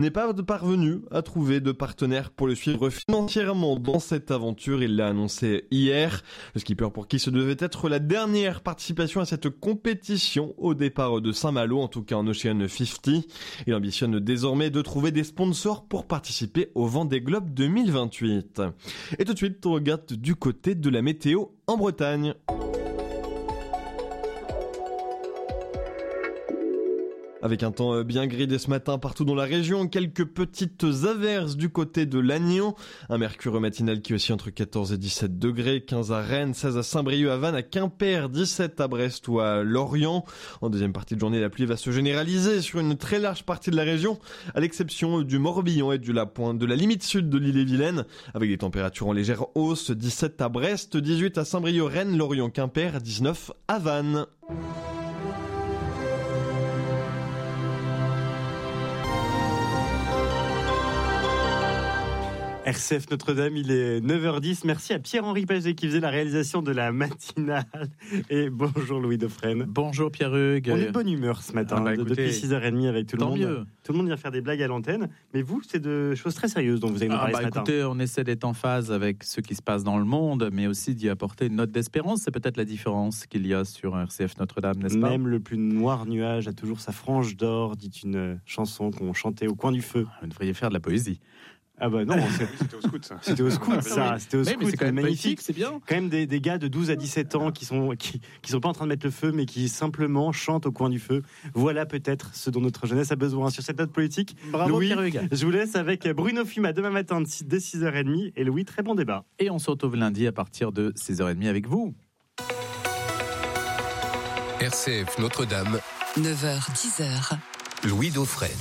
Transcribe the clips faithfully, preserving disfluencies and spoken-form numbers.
n'est pas parvenu à trouver de partenaire pour le suivre financièrement dans cette aventure. Il l'a annoncé hier. Le skipper pour qui ce devait être la dernière participation à cette compétition au départ de Saint-Malo, en tout cas en Ocean cinquante. Il ambitionne désormais de trouver des sponsors pour participer au Vendée Globe deux mille vingt-huit. Et tout de suite, on regarde du côté de la météo en Bretagne. Avec un temps bien gris dès ce matin partout dans la région, quelques petites averses du côté de Lannion, un mercure matinal qui oscille entre quatorze et dix-sept degrés, quinze à Rennes, seize à Saint-Brieuc, à Vannes, à Quimper, dix-sept à Brest ou à Lorient. En deuxième partie de journée, la pluie va se généraliser sur une très large partie de la région, à l'exception du Morbihan et de la pointe de la limite sud de l'Ille-et-Vilaine, avec des températures en légère hausse, dix-sept à Brest, dix-huit à Saint-Brieuc, Rennes, Lorient, Quimper, dix-neuf à Vannes. R C F Notre-Dame, il est neuf heures dix. Merci à Pierre-Henri Paget qui faisait la réalisation de la matinale. Et bonjour Louis Dauphren. Bonjour Pierre-Hugues. On est de bonne humeur ce matin, ah bah écoutez, depuis six heures trente avec tout le monde. Mieux. Tout le monde vient faire des blagues à l'antenne. Mais vous, c'est de choses très sérieuses dont vous allez nous parler ah bah ce matin. Écoutez, on essaie d'être en phase avec ce qui se passe dans le monde, mais aussi d'y apporter une note d'espérance. C'est peut-être la différence qu'il y a sur R C F Notre-Dame, n'est-ce pas ? Même le plus noir nuage a toujours sa frange d'or, dit une chanson qu'on chantait au coin du feu. Vous devriez faire de la poésie. Ah bah non, c'était au scout ça. C'était au scout ça, c'était au scout, mais c'est quand même magnifique, c'est bien. Quand même des, des gars de douze à dix-sept ans qui sont qui, qui sont pas en train de mettre le feu mais qui simplement chantent au coin du feu. Voilà peut-être ce dont notre jeunesse a besoin. Sur cette note politique, bravo Louis, Pierre-Hugues. Je vous laisse avec Bruno Fuma demain matin dès six heures trente et Louis, très bon débat. Et on se retrouve lundi à partir de six heures trente avec vous. R C F Notre-Dame, neuf heures dix heures. Louis Dauphren.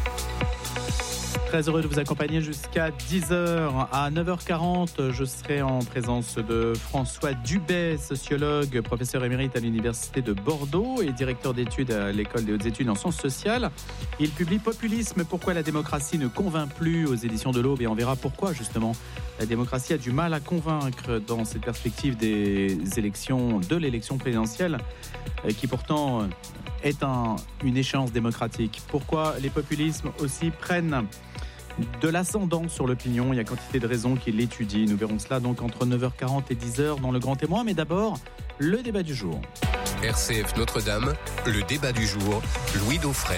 Très heureux de vous accompagner jusqu'à dix heures. À neuf heures quarante, je serai en présence de François Dubet, sociologue, professeur émérite à l'Université de Bordeaux et directeur d'études à l'École des hautes études en sciences sociales. Il publie Populisme, pourquoi la démocratie ne convainc plus aux éditions de l'Aube, et on verra pourquoi justement la démocratie a du mal à convaincre dans cette perspective des élections, de l'élection présidentielle, qui pourtant est un, une échéance démocratique. Pourquoi les populismes aussi prennent de l'ascendant sur l'opinion. Il y a quantité de raisons qui l'étudient. Nous verrons cela donc entre neuf heures quarante et dix heures dans Le Grand Témoin. Mais d'abord, le débat du jour. R C F Notre-Dame, le débat du jour, Louis Dauphren.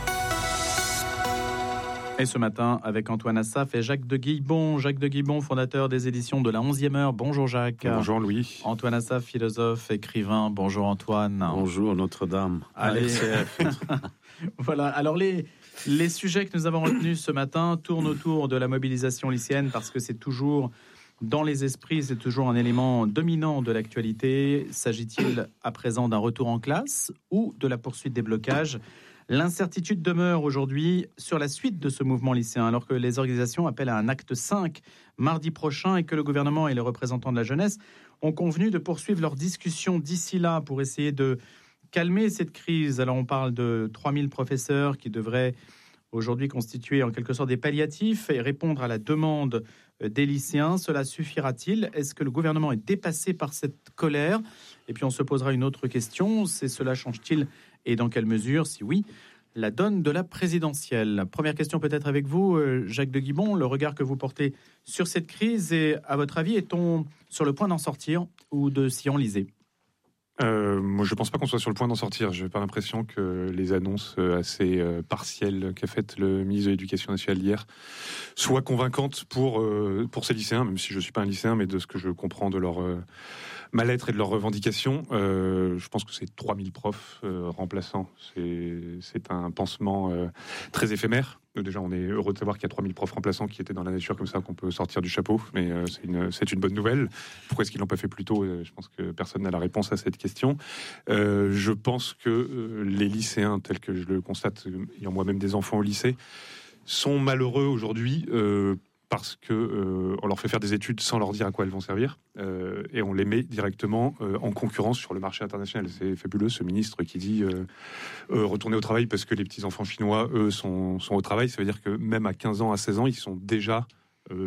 Et ce matin, avec Antoine Assaf et Jacques de Guibon. Jacques de Guibon, fondateur des éditions de la onzième heure. Bonjour Jacques. Bonjour Louis. Antoine Assaf, philosophe, écrivain. Bonjour Antoine. Bonjour Notre-Dame. Allez. R C F. Voilà, alors les... Les sujets que nous avons retenus ce matin tournent autour de la mobilisation lycéenne parce que c'est toujours, dans les esprits, c'est toujours un élément dominant de l'actualité. S'agit-il à présent d'un retour en classe ou de la poursuite des blocages ? L'incertitude demeure aujourd'hui sur la suite de ce mouvement lycéen, alors que les organisations appellent à un acte cinq mardi prochain et que le gouvernement et les représentants de la jeunesse ont convenu de poursuivre leurs discussions d'ici là pour essayer de calmer cette crise. Alors on parle de trois mille professeurs qui devraient aujourd'hui constituer en quelque sorte des palliatifs et répondre à la demande des lycéens. Cela suffira-t-il ? Est-ce que le gouvernement est dépassé par cette colère ? Et puis on se posera une autre question, c'est cela change-t-il et dans quelle mesure, si oui, la donne de la présidentielle ? Première question peut-être avec vous, Jacques de Guibon, le regard que vous portez sur cette crise et à votre avis, est-on sur le point d'en sortir ou de s'y enliser ? Euh, moi, je pense pas qu'on soit sur le point d'en sortir. J'ai pas l'impression que les annonces assez euh, partielles qu'a faites le ministre de l'Éducation nationale hier soient convaincantes pour euh, pour ces lycéens, même si je suis pas un lycéen, mais de ce que je comprends de leur euh, mal-être et de leurs revendications. Euh, je pense que c'est trois mille profs euh, remplaçants. C'est c'est un pansement euh, très éphémère. Déjà, on est heureux de savoir qu'il y a trois mille profs remplaçants qui étaient dans la nature comme ça, qu'on peut sortir du chapeau, mais euh, c'est, une, c'est une bonne nouvelle. Pourquoi est-ce qu'ils l'ont pas fait plus tôt ? Je pense que personne n'a la réponse à cette question. Euh, je pense que euh, les lycéens, tels que je le constate, ayant moi-même des enfants au lycée, sont malheureux aujourd'hui euh, parce que euh, on leur fait faire des études sans leur dire à quoi elles vont servir, euh, et on les met directement euh, en concurrence sur le marché international. C'est fabuleux, ce ministre qui dit euh, euh, retourner au travail parce que les petits enfants chinois, eux, sont, sont au travail. Ça veut dire que même à quinze ans, à seize ans, ils sont déjà euh,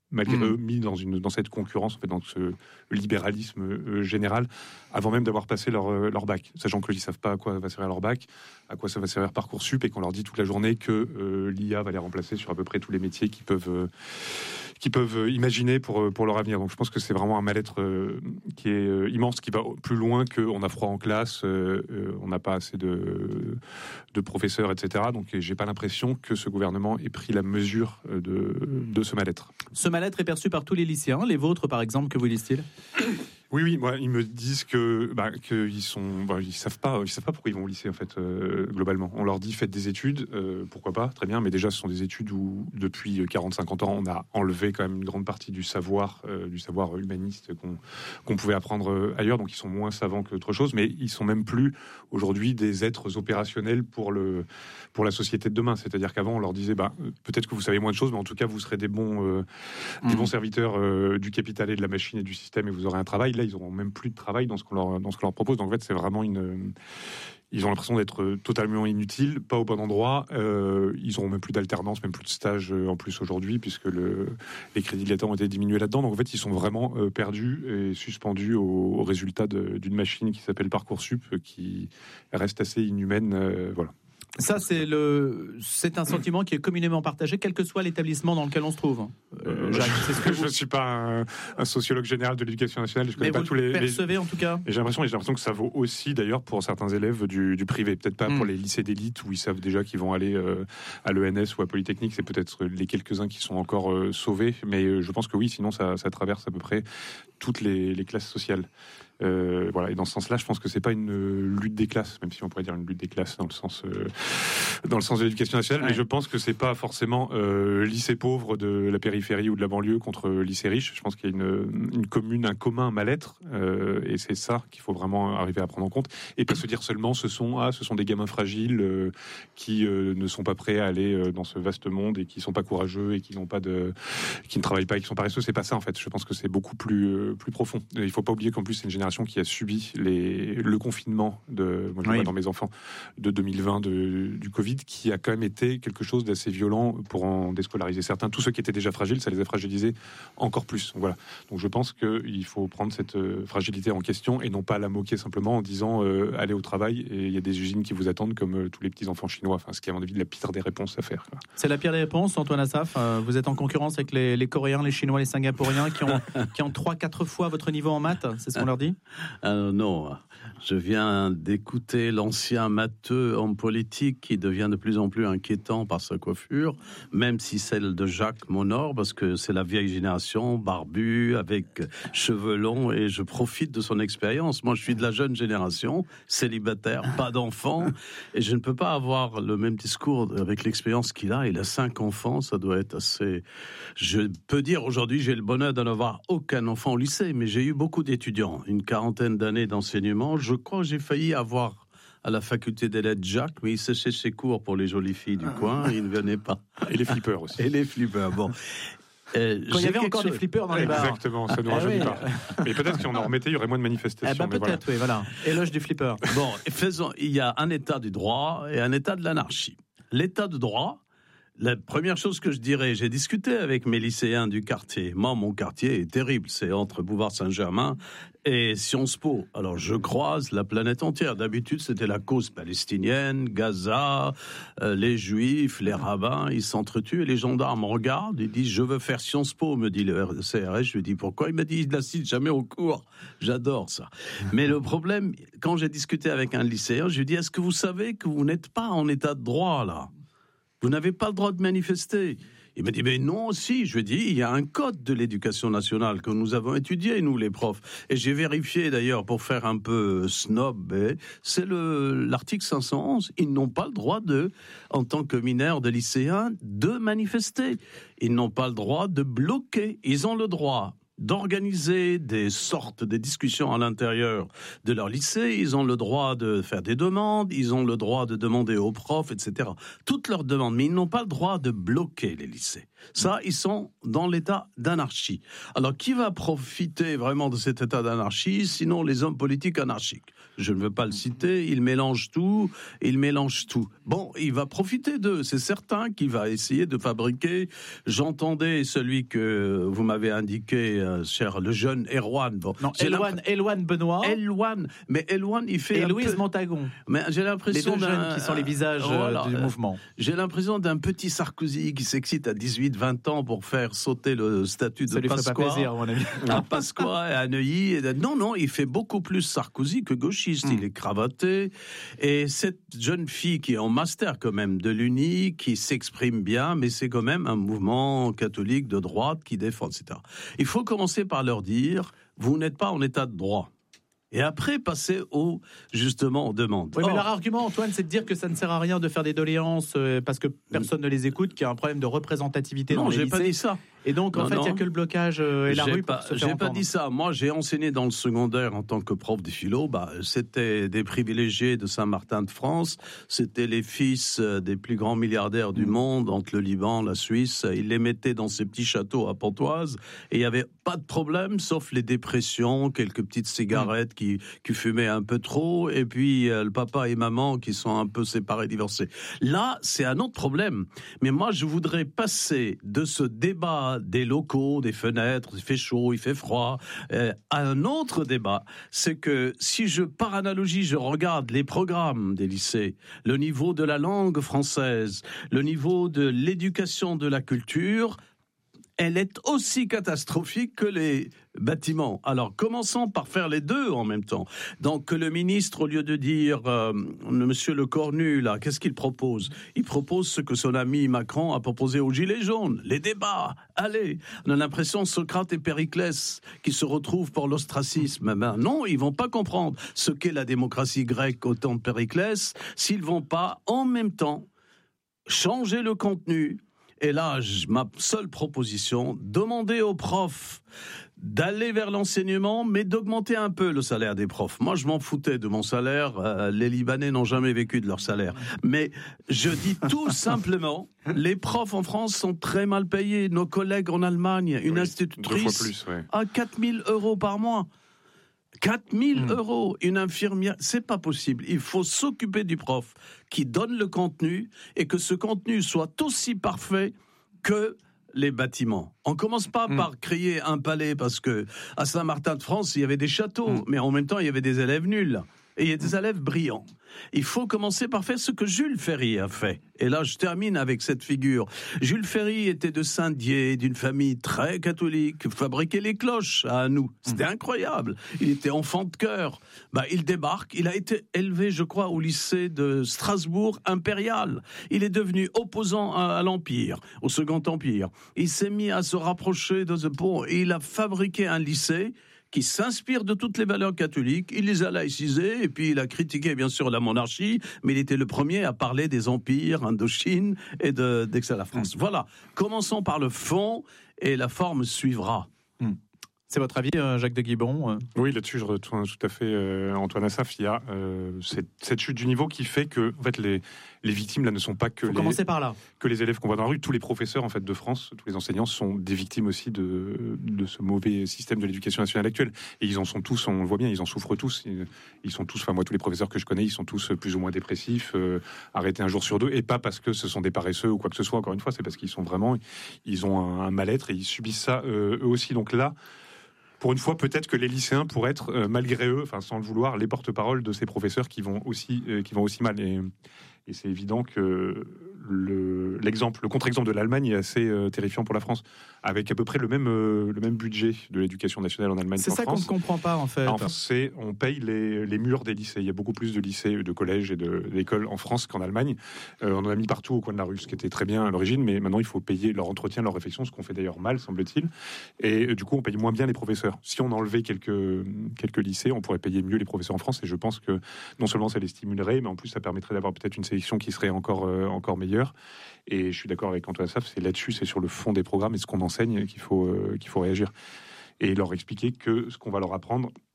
malgré Mmh. eux, mis dans, une, dans cette concurrence, en fait, dans ce libéralisme euh, général, avant même d'avoir passé leur, euh, leur bac, sachant qu'ils ne savent pas à quoi va servir leur bac, à quoi ça va servir Parcoursup, et qu'on leur dit toute la journée que euh, l'I A va les remplacer sur à peu près tous les métiers qu'ils peuvent, euh, qu'ils peuvent imaginer pour, pour leur avenir. Donc je pense que c'est vraiment un mal-être euh, qui est euh, immense, qui va plus loin qu'on a froid en classe, euh, euh, on n'a pas assez de, de professeurs, et cetera. Donc j'ai pas l'impression que ce gouvernement ait pris la mesure de, de ce mal-être. Ce mal-être est perçu par tous les lycéens. Les vôtres, par exemple, que vous disent-ils ? Oui, oui, moi, ils me disent que bah, qu'ils sont, bah, ils savent pas, ils savent pas pourquoi ils vont au lycée en fait. Euh, globalement, on leur dit faites des études, euh, pourquoi pas, très bien, mais déjà ce sont des études où depuis quarante à cinquante ans, on a enlevé quand même une grande partie du savoir, euh, du savoir humaniste qu'on qu'on pouvait apprendre ailleurs, donc ils sont moins savants qu'autre chose, mais ils sont même plus aujourd'hui des êtres opérationnels pour le pour la société de demain. C'est-à-dire qu'avant, on leur disait bah, peut-être que vous savez moins de choses, mais en tout cas, vous serez des bons euh, mmh. des bons serviteurs euh, du capital et de la machine et du système, et vous aurez un travail. Là, ils n'auront même plus de travail dans ce qu'on leur, dans ce qu'on leur propose. Donc, en fait, c'est vraiment une... Ils ont l'impression d'être totalement inutiles, pas au bon endroit. Euh, ils n'auront même plus d'alternance, même plus de stage en plus aujourd'hui, puisque le, les crédits de l'État ont été diminués là-dedans. Donc, en fait, ils sont vraiment euh, perdus et suspendus au, au résultat de, d'une machine qui s'appelle Parcoursup, qui reste assez inhumaine. Euh, voilà. Ça, c'est, le... c'est un sentiment qui est communément partagé, quel que soit l'établissement dans lequel on se trouve. Euh, Jacques, c'est ce que vous... Je ne suis pas un, un sociologue général de l'éducation nationale. Je connais Mais pas vous tous le les. percevez les... en tout cas. Et j'ai l'impression, et j'ai l'impression que ça vaut aussi d'ailleurs pour certains élèves du, du privé. Peut-être pas mmh. pour les lycées d'élite où ils savent déjà qu'ils vont aller euh, à l'E N S ou à Polytechnique. C'est peut-être les quelques-uns qui sont encore euh, sauvés. Mais euh, je pense que oui, sinon ça, ça traverse à peu près toutes les, les classes sociales. Euh, voilà, et dans ce sens-là, je pense que c'est pas une lutte des classes, même si on pourrait dire une lutte des classes dans le sens, euh, dans le sens de l'éducation nationale, ouais. Mais je pense que c'est pas forcément euh, lycée pauvre de la périphérie ou de la banlieue contre lycée riche. Je pense qu'il y a une, une commune, un commun mal-être, euh, et c'est ça qu'il faut vraiment arriver à prendre en compte, et pas se dire seulement ce sont ah, ce sont des gamins fragiles euh, qui euh, ne sont pas prêts à aller euh, dans ce vaste monde et qui sont pas courageux et qui n'ont pas de, qui ne travaillent pas et qui sont paresseux. C'est pas ça en fait. Je pense que c'est beaucoup plus euh, plus profond. Il faut pas oublier qu'en plus c'est une génération qui a subi les, le confinement de, moi je oui. vois dans mes enfants, de deux mille vingt, de, du Covid, qui a quand même été quelque chose d'assez violent pour en déscolariser certains. Tous ceux qui étaient déjà fragiles, ça les a fragilisés encore plus. Donc, voilà. Donc je pense qu'il faut prendre cette fragilité en question et non pas la moquer simplement en disant euh, allez au travail et il y a des usines qui vous attendent comme euh, tous les petits enfants chinois. Enfin, ce qui est à mon avis la pire des réponses à faire. Quoi. C'est la pire des réponses, Antoine Assaf. Euh, vous êtes en concurrence avec les, les Coréens, les Chinois, les Singapouriens qui ont, qui ont trois quatre fois votre niveau en maths. C'est ce qu'on leur dit ? Euh, non, je viens d'écouter l'ancien matheux en politique qui devient de plus en plus inquiétant par sa coiffure, même si celle de Jacques m'honore, parce que c'est la vieille génération, barbu, avec cheveux longs, et je profite de son expérience. Moi, je suis de la jeune génération, célibataire, pas d'enfants, et je ne peux pas avoir le même discours avec l'expérience qu'il a. Il a cinq enfants, ça doit être assez... Je peux dire aujourd'hui, j'ai le bonheur de n'avoir aucun enfant au lycée, mais j'ai eu beaucoup d'étudiants, une quarantaine d'années d'enseignement. Je crois que j'ai failli avoir à la faculté des lettres Jacques, mais il séchait ses cours pour les jolies filles du coin, il ne venait pas. Et les flippers aussi. Et les flippers, bon. Euh, Quand il y avait encore chose... des flippers dans les bars. Exactement, ça ne nous ah rajeunit oui. pas. Mais peut-être si on en remettait, il y aurait moins de manifestations. Eh ben peut-être, mais voilà. oui, voilà. Éloge du flipper. Bon, faisons, il y a un état du droit et un état de l'anarchie. L'état de droit, la première chose que je dirais, j'ai discuté avec mes lycéens du quartier. Moi, mon quartier est terrible. C'est entre Bouvard-Saint-Germain et Sciences Po. Alors, je croise la planète entière. D'habitude, c'était la cause palestinienne, Gaza, euh, les Juifs, les rabbins, ils s'entretuent. Et les gendarmes regardent, ils disent « Je veux faire Sciences Po », me dit le C R S. Je lui dis « Pourquoi ?» Il m'a dit « Il n'assiste jamais au cours. » J'adore ça. Mais le problème, quand j'ai discuté avec un lycéen, je lui dis « Est-ce que vous savez que vous n'êtes pas en état de droit, là ? Vous n'avez pas le droit de manifester. » Il m'a dit, mais non, si. Je lui ai dit, il y a un code de l'éducation nationale que nous avons étudié, nous, les profs. Et j'ai vérifié, d'ailleurs, pour faire un peu snob, c'est le, l'article cinq cent onze. Ils n'ont pas le droit de, en tant que mineurs de lycéens, de manifester. Ils n'ont pas le droit de bloquer. Ils ont le droit d'organiser des sortes de discussions à l'intérieur de leur lycée, ils ont le droit de faire des demandes, ils ont le droit de demander aux profs, et cetera. Toutes leurs demandes, mais ils n'ont pas le droit de bloquer les lycées. Ça, ils sont dans l'état d'anarchie. Alors, qui va profiter vraiment de cet état d'anarchie, sinon les hommes politiques anarchiques? Je ne veux pas le citer, il mélange tout, il mélange tout. Bon, il va profiter d'eux, c'est certain qu'il va essayer de fabriquer. J'entendais celui que vous m'avez indiqué, euh, cher, le jeune Erwan. Bon, non, Elwan, Elwan Benoît. Elwan, mais Elwan, il fait. Et un Louise peu... Montagon. Mais j'ai l'impression les deux d'un... jeunes qui sont les visages voilà, euh, du mouvement. J'ai l'impression d'un petit Sarkozy qui s'excite à dix-huit vingt ans pour faire sauter le statut de Ça lui ferait Pasqua. pas plaisir, à mon avis. À Pasqua et à Neuilly. Non, non, il fait beaucoup plus Sarkozy que gauchiste. Mm. Il est cravaté. Et cette jeune fille qui est en master quand même de l'U N I, qui s'exprime bien, mais c'est quand même un mouvement catholique de droite qui défend, et cetera. Il faut commencer par leur dire, vous n'êtes pas en état de droit. Et après, passer au, justement, aux demandes. Oui, mais Or, leur argument, Antoine, c'est de dire que ça ne sert à rien de faire des doléances euh, parce que personne ne les écoute, qu'il y a un problème de représentativité non, dans les lycées. Non, j'ai pas dit ça. Et donc, en non, fait, il n'y a que le blocage euh, et la j'ai rue pas, pour se faire J'ai entendre. pas dit ça. Moi, j'ai enseigné dans le secondaire en tant que prof de philo. Bah, c'était des privilégiés de Saint-Martin de France. C'était les fils des plus grands milliardaires du mmh. monde, entre le Liban, la Suisse. Ils les mettaient dans ces petits châteaux à Pontoise. Et il n'y avait pas de problème, sauf les dépressions, quelques petites cigarettes mmh. qui, qui fumaient un peu trop, et puis euh, le papa et maman qui sont un peu séparés, divorcés. Là, c'est un autre problème. Mais moi, je voudrais passer de ce débat des locaux, des fenêtres, il fait chaud, il fait froid, euh, à un autre débat. C'est que si je, par analogie, je regarde les programmes des lycées, le niveau de la langue française, le niveau de l'éducation de la culture, elle est aussi catastrophique que les bâtiments. Alors, commençons par faire les deux en même temps. Donc, le ministre, au lieu de dire euh, Monsieur Le Cornu, là, qu'est-ce qu'il propose? Il propose ce que son ami Macron a proposé aux Gilets jaunes, les débats. Allez, on a l'impression Socrate et Périclès qui se retrouvent pour l'ostracisme. Ben non, ils vont pas comprendre ce qu'est la démocratie grecque au temps de Périclès s'ils vont pas, en même temps, changer le contenu. Et là, ma seule proposition, demander aux profs d'aller vers l'enseignement, mais d'augmenter un peu le salaire des profs. Moi, je m'en foutais de mon salaire. Euh, les Libanais n'ont jamais vécu de leur salaire. Mais je dis tout simplement, les profs en France sont très mal payés. Nos collègues en Allemagne, une oui, institutrice plus, ouais. à quatre mille euros par mois. quatre mille mmh. euros, une infirmière, c'est pas possible. Il faut s'occuper du prof qui donne le contenu et que ce contenu soit aussi parfait que les bâtiments. On commence pas mmh. par créer un palais parce que à Saint-Martin de France, il y avait des châteaux, mmh. mais en même temps, il y avait des élèves nuls. Et il y a des élèves brillants. Il faut commencer par faire ce que Jules Ferry a fait. Et là, je termine avec cette figure. Jules Ferry était de Saint-Dié, d'une famille très catholique, fabriquait les cloches à nous. C'était incroyable. Il était enfant de cœur. Bah, il débarque. Il a été élevé, je crois, au lycée de Strasbourg impérial. Il est devenu opposant à, à l'Empire, au Second Empire. Il s'est mis à se rapprocher de ce pont et il a fabriqué un lycée qui s'inspire de toutes les valeurs catholiques, il les a laïcisées, et puis il a critiqué bien sûr la monarchie, mais il était le premier à parler des empires, Indochine et de, d'Aix à la France. Mmh. Voilà, commençons par le fond, et la forme suivra. Mmh. C'est votre avis, Jacques de Guibon? Oui, là-dessus, je rejoins tout à fait euh, Antoine Assaf. Il y a euh, cette, cette chute du niveau qui fait que en fait, les, les victimes là, ne sont pas que les, par là. que les élèves qu'on voit dans la rue. Tous les professeurs en fait, de France, tous les enseignants sont des victimes aussi de, de ce mauvais système de l'éducation nationale actuelle. Et ils en sont tous, on le voit bien, ils en souffrent tous. Ils, ils sont tous, enfin moi, tous les professeurs que je connais, ils sont tous plus ou moins dépressifs, euh, arrêtés un jour sur deux. Et pas parce que ce sont des paresseux ou quoi que ce soit, encore une fois, c'est parce qu'ils sont vraiment, ils ont un, un mal-être et ils subissent ça euh, eux aussi. Donc là, pour une fois, peut-être que les lycéens pourraient être, euh, malgré eux, enfin sans le vouloir, les porte-paroles de ces professeurs qui vont aussi, euh, qui vont aussi mal. Et, et c'est évident que le, l'exemple, le contre-exemple de l'Allemagne est assez euh, terrifiant pour la France, avec à peu près le même, euh, le même budget de l'éducation nationale en Allemagne c'est qu'en ça France. qu'on ne comprend pas en fait. En France, c'est, on paye les, les murs des lycées. Il y a beaucoup plus de lycées, de collèges et de, d'écoles en France qu'en Allemagne. Euh, on en a mis partout au coin de la rue, ce qui était très bien à l'origine, mais maintenant il faut payer leur entretien, leur réflexion, ce qu'on fait d'ailleurs mal, semble-t-il. Et euh, du coup, on paye moins bien les professeurs. Si on enlevait quelques, quelques lycées, on pourrait payer mieux les professeurs en France. Et je pense que non seulement ça les stimulerait, mais en plus ça permettrait d'avoir peut-être une sélection qui serait encore, euh, encore meilleure. Et je suis d'accord avec Antoine Assaf, c'est là-dessus, c'est sur le fond des programmes et ce qu'on enseigne qu'il faut, euh, qu'il faut réagir. Et leur expliquer que ce qu'on va leur apprendre,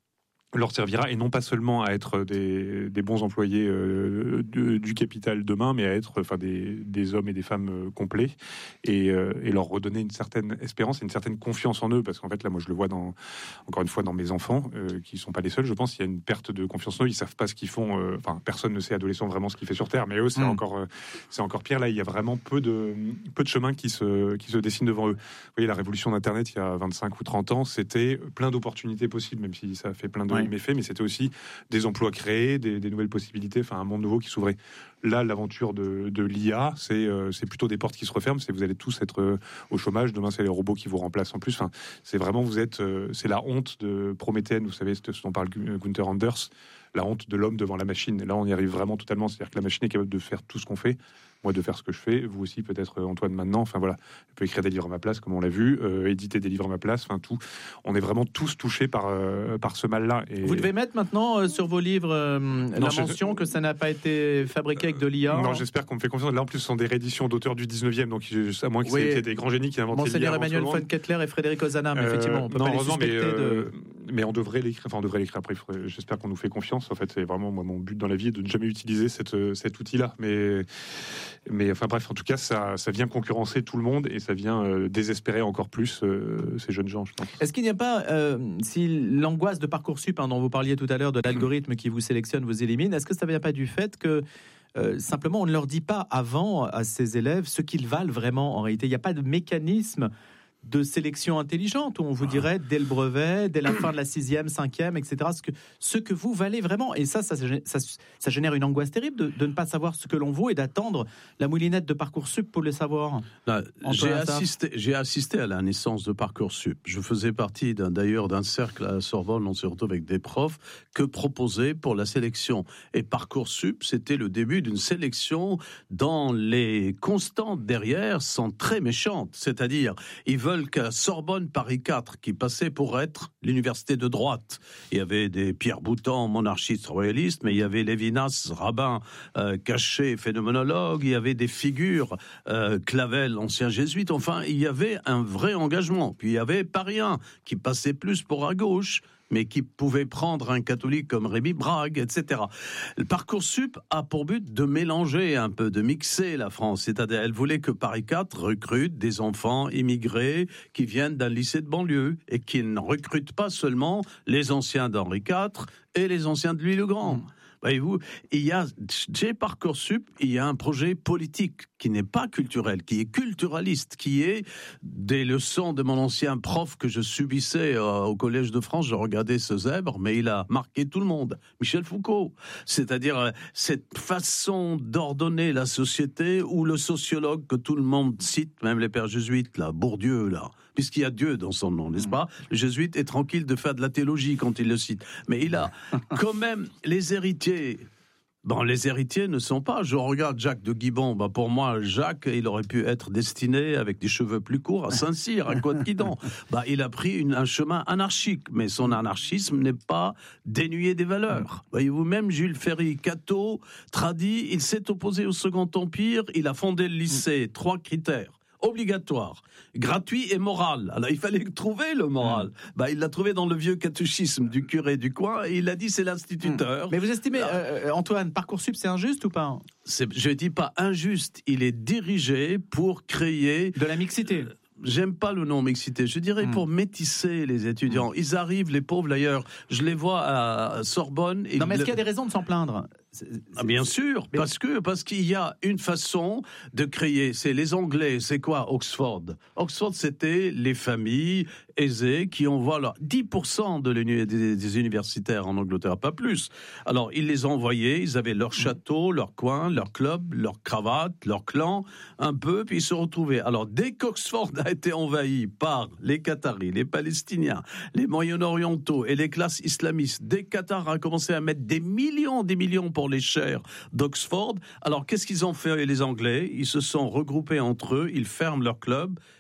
leur servira, et non pas seulement à être des, des bons employés euh, de, du capital demain, mais à être enfin, des, des hommes et des femmes euh, complets, et, euh, et leur redonner une certaine espérance et une certaine confiance en eux, parce qu'en fait là moi je le vois dans, encore une fois dans mes enfants, euh, qui sont pas les seuls, je pense, il y a une perte de confiance en eux, ils savent pas ce qu'ils font, euh, enfin personne ne sait adolescent vraiment ce qu'il fait sur Terre, mais eux c'est, mmh. encore, euh, c'est encore pire, là il y a vraiment peu de, peu de chemin qui se, qui se dessine devant eux. Vous voyez, la révolution d'Internet il y a vingt-cinq ou trente ans, c'était plein d'opportunités possibles, même si ça a fait plein de méfaits, mais c'était aussi des emplois créés, des, des nouvelles possibilités, enfin un monde nouveau qui s'ouvrait. Là, l'aventure de, de l'I A, c'est, euh, c'est plutôt des portes qui se referment, c'est vous allez tous être euh, au chômage, demain c'est les robots qui vous remplacent en plus, enfin, c'est vraiment, vous êtes, euh, c'est la honte de Prométhène, vous savez ce dont parle Gunther Anders, la honte de l'homme devant la machine. Et là, on y arrive vraiment totalement, c'est-à-dire que la machine est capable de faire tout ce qu'on fait, moi de faire ce que je fais, vous aussi peut-être Antoine maintenant, enfin voilà, elle peut écrire des livres à ma place comme on l'a vu, euh, éditer des livres à ma place, enfin tout, on est vraiment tous touchés par, euh, par ce mal-là. Et... Vous devez mettre maintenant euh, sur vos livres euh, non, la mention je... que ça n'a pas été fabriqué avec de l'I A. Non, j'espère qu'on me fait confiance. Là en plus ce sont des rééditions d'auteurs du dix-neuvième, donc à moins que oui. c'était des grands génies qui inventaient l'I A. Monseigneur Emmanuel von Kettler et Frédéric Ozanam, euh, effectivement, on peut non, pas les suspecter mais, euh, de... mais on devrait l'écrire, enfin on devrait l'écrire après, faudrait... j'espère qu'on nous fait confiance, en fait c'est vraiment moi, mon but dans la vie est de ne jamais utiliser cette, cet outil-là, mais, mais enfin bref, en tout cas, ça, ça vient concurrencer tout le monde et ça vient euh, désespérer encore plus euh, ces jeunes gens, je pense. Est-ce qu'il n'y a pas, euh, si l'angoisse de Parcoursup, hein, dont vous parliez tout à l'heure, de l'algorithme qui vous sélectionne, vous élimine, est-ce que ça ne vient pas du fait que euh, simplement on ne leur dit pas avant à ces élèves ce qu'ils valent vraiment en réalité? Il n'y a pas de mécanisme de sélection intelligente où on vous dirait dès le brevet, dès la fin de la sixième, cinquième, et cetera, ce que, ce que vous valez vraiment. Et ça, ça, ça, ça génère une angoisse terrible de, de ne pas savoir ce que l'on vaut et d'attendre la moulinette de Parcoursup pour le savoir. Là, j'ai, assisté, j'ai assisté à la naissance de Parcoursup. Je faisais partie d'un, d'ailleurs d'un cercle à la Sorbonne, on se retrouve avec des profs, que proposaient pour la sélection. Et Parcoursup, c'était le début d'une sélection dont les constantes derrière sont très méchantes. C'est-à-dire, ils veulent qu'à Sorbonne Paris quatre, qui passait pour être l'université de droite. Il y avait des Pierre Boutan, monarchistes royalistes, mais il y avait Lévinas, rabbin, euh, caché, phénoménologue, il y avait des figures, euh, Clavel, ancien jésuite, enfin, il y avait un vrai engagement. Puis il y avait Paris un, qui passait plus pour à gauche, mais qui pouvait prendre un catholique comme Rémi Brague, et cetera. Le Parcoursup a pour but de mélanger un peu, de mixer la France. C'est-à-dire, elle voulait que Paris quatre recrute des enfants immigrés qui viennent d'un lycée de banlieue et qui ne recrutent pas seulement les anciens d'Henri quatre et les anciens de Louis-le-Grand. Mmh. Voyez-vous, il y a, chez Parcoursup, il y a un projet politique qui n'est pas culturel, qui est culturaliste, qui est des leçons de mon ancien prof que je subissais euh, au Collège de France. Je regardais ce zèbre, mais il a marqué tout le monde. Michel Foucault. C'est-à-dire euh, cette façon d'ordonner la société où le sociologue que tout le monde cite, même les pères jésuites, là, Bourdieu, là, puisqu'il y a Dieu dans son nom, n'est-ce pas? Le jésuite est tranquille de faire de la théologie quand il le cite. Mais il a quand même les héritiers. Bon, les héritiers ne sont pas. Je regarde Jacques de Gibbon. Bah, pour moi, Jacques, il aurait pu être destiné avec des cheveux plus courts à Saint-Cyr, à Côte-Guidon. Bah, il a pris une, un chemin anarchique, mais son anarchisme n'est pas dénué des valeurs. Voyez-vous, même Jules Ferry, catho, tradit, il s'est opposé au Second Empire. Il a fondé le lycée. Trois critères. Obligatoire, gratuit et moral. Alors il fallait trouver le moral. Mmh. Bah, il l'a trouvé dans le vieux catéchisme du curé du coin et il a dit c'est l'instituteur. Mmh. Mais vous estimez, euh, Antoine, Parcoursup c'est injuste ou pas? C'est, je dis pas injuste, il est dirigé pour créer de la mixité. Euh, J'aime pas le nom mixité. Je dirais mmh. pour métisser les étudiants. Ils arrivent, les pauvres d'ailleurs. Je les vois à Sorbonne. Et non, mais est-ce qu'il y a des raisons de s'en plaindre? C'est, c'est, ah, bien sûr, mais... parce que parce qu'il y a une façon de créer. C'est les Anglais. C'est quoi Oxford? Oxford, c'était les familles aisées qui envoient leur dix pour cent de des, des universitaires en Angleterre, pas plus. Alors ils les envoyaient. Ils avaient leur château, leur coin, leur club, leur cravate, leur clan, un peu, puis ils se retrouvaient. Alors dès qu'Oxford a été envahi par les Qataris, les Palestiniens, les Moyen-Orientaux et les classes islamistes, dès que Qatar a commencé à mettre des millions, des millions pour les chaires d'Oxford, alors qu'est-ce qu'ils ont fait les Anglais? Ils se sont regroupés entre eux, ils ferment leur club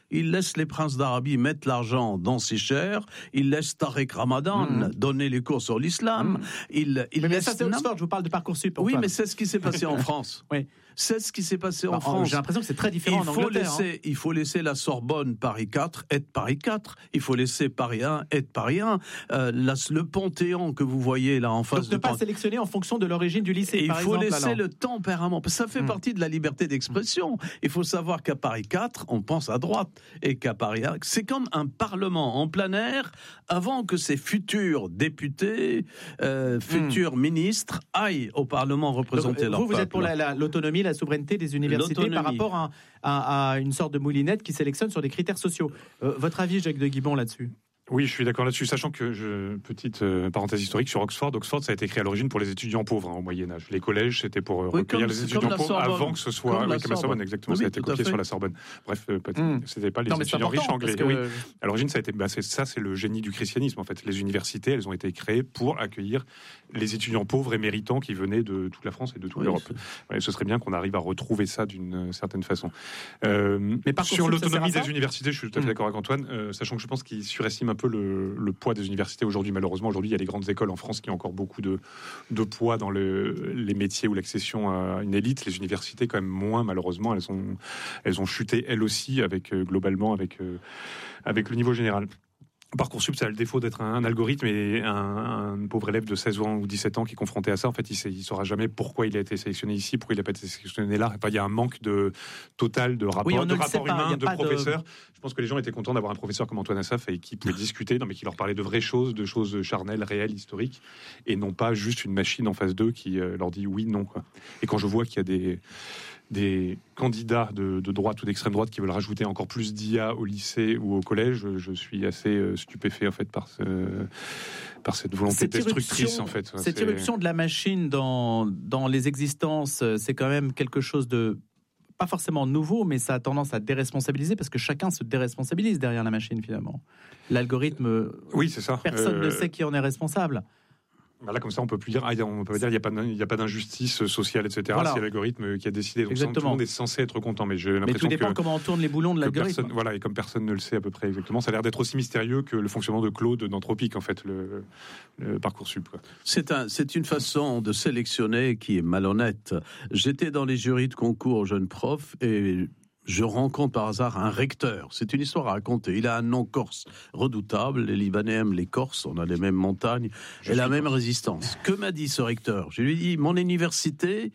Il laisse les princes d'Arabie mettre l'argent dans ses chairs. Il laisse Tariq Ramadan mmh. donner les cours sur l'islam. Mmh. Il, il mais laisse... ça, c'est Oxford. Je vous parle de Parcoursup. Oui, mais c'est ce qui s'est passé en France. Oui. C'est ce qui s'est passé bah, en France. J'ai l'impression que c'est très différent il en faut Angleterre. Laisser, hein. Il faut laisser la Sorbonne Paris quatre être Paris quatre. Il faut laisser Paris un être Paris un. Euh, la, le Panthéon que vous voyez là en face. Donc ne pas Pant... sélectionner en fonction de l'origine du lycée. Et par il faut exemple, laisser alors. le tempérament. Ça fait mmh. partie de la liberté d'expression. Il faut savoir qu'à Paris quatre, on pense à droite et qu'à Paris un, c'est comme un parlement en plein air avant que ces futurs députés, euh, futurs mmh. ministres aillent au Parlement représenter Donc, leur vous, vous peuple. êtes pour la, la, l'autonomie, la souveraineté des universités l'autonomie. Par rapport à, à, à une sorte de moulinette qui sélectionne sur des critères sociaux. Euh, votre avis, Jacques de Guibon, là-dessus ? Oui, je suis d'accord là-dessus, sachant que, je, petite euh, parenthèse historique sur Oxford, Oxford ça a été créé à l'origine pour les étudiants pauvres hein, au Moyen-Âge. Les collèges, c'était pour euh, oui, recueillir comme, les étudiants pauvres Sorbonne. Avant que ce soit... Comme oui, la comme la Sorbonne, exactement, oui, ça a été copié fait. sur la Sorbonne. Bref, euh, mmh. c'était pas les non, étudiants riches anglais. Que... Oui. À l'origine, ça a été, bah, c'est, ça c'est le génie du christianisme en fait. Les universités, elles ont été créées pour accueillir les étudiants pauvres et méritants qui venaient de toute la France et de toute oui, l'Europe. Ouais, ce serait bien qu'on arrive à retrouver ça d'une certaine façon. Euh, Mais par sur l'autonomie des universités, je suis tout à fait d'accord avec Antoine, euh, sachant que je pense qu'il surestime un peu le, le poids des universités aujourd'hui. Malheureusement, aujourd'hui, il y a les grandes écoles en France qui ont encore beaucoup de, de poids dans le, les métiers ou l'accession à une élite. Les universités, quand même, moins, malheureusement. Elles ont, elles ont chuté, elles aussi, avec, euh, globalement, avec, euh, avec le niveau général. Parcoursup, ça a le défaut d'être un, un algorithme et un, un pauvre élève de seize ans ou dix-sept ans qui est confronté à ça, en fait, il ne saura jamais pourquoi il a été sélectionné ici, pourquoi il n'a pas été sélectionné là. Enfin, il y a un manque de, total de rapport, oui, de rapport humain, de professeurs. De... Je pense que les gens étaient contents d'avoir un professeur comme Antoine Assaf et qui pouvait discuter, non, mais qui leur parlait de vraies choses, de choses charnelles, réelles, historiques, et non pas juste une machine en face d'eux qui euh, leur dit oui, non, quoi. Et quand je vois qu'il y a des... des candidats de, de droite ou d'extrême droite qui veulent rajouter encore plus d'I A au lycée ou au collège, je suis assez stupéfait en fait par, ce, par cette volonté cette destructrice en fait. Cette c'est... irruption de la machine dans, dans les existences, c'est quand même quelque chose de pas forcément nouveau, mais ça a tendance à déresponsabiliser parce que chacun se déresponsabilise derrière la machine finalement. L'algorithme, oui, c'est ça. Personne euh... ne sait qui en est responsable. Là, comme ça, on peut plus dire, ah, on peut pas dire, il n'y a pas, il y a pas d'injustice sociale, et cetera. Voilà. C'est l'algorithme qui a décidé. Donc, tout le monde est censé être content, mais j'ai l'impression que. Mais tout dépend que, comment on tourne les boulons de l'algorithme. Personne, voilà, et comme personne ne le sait à peu près exactement, ça a l'air d'être aussi mystérieux que le fonctionnement de Claude d'Anthropique, en fait, le, le Parcoursup, quoi. C'est un, c'est une façon de sélectionner qui est malhonnête. J'étais dans les jurys de concours aux jeunes profs et je rencontre par hasard un recteur. C'est une histoire à raconter. Il a un nom corse redoutable. Les Libanais aiment les Corses. On a les mêmes montagnes je et la même corse. Résistance. Que m'a dit ce recteur ? Je lui ai dit, mon université,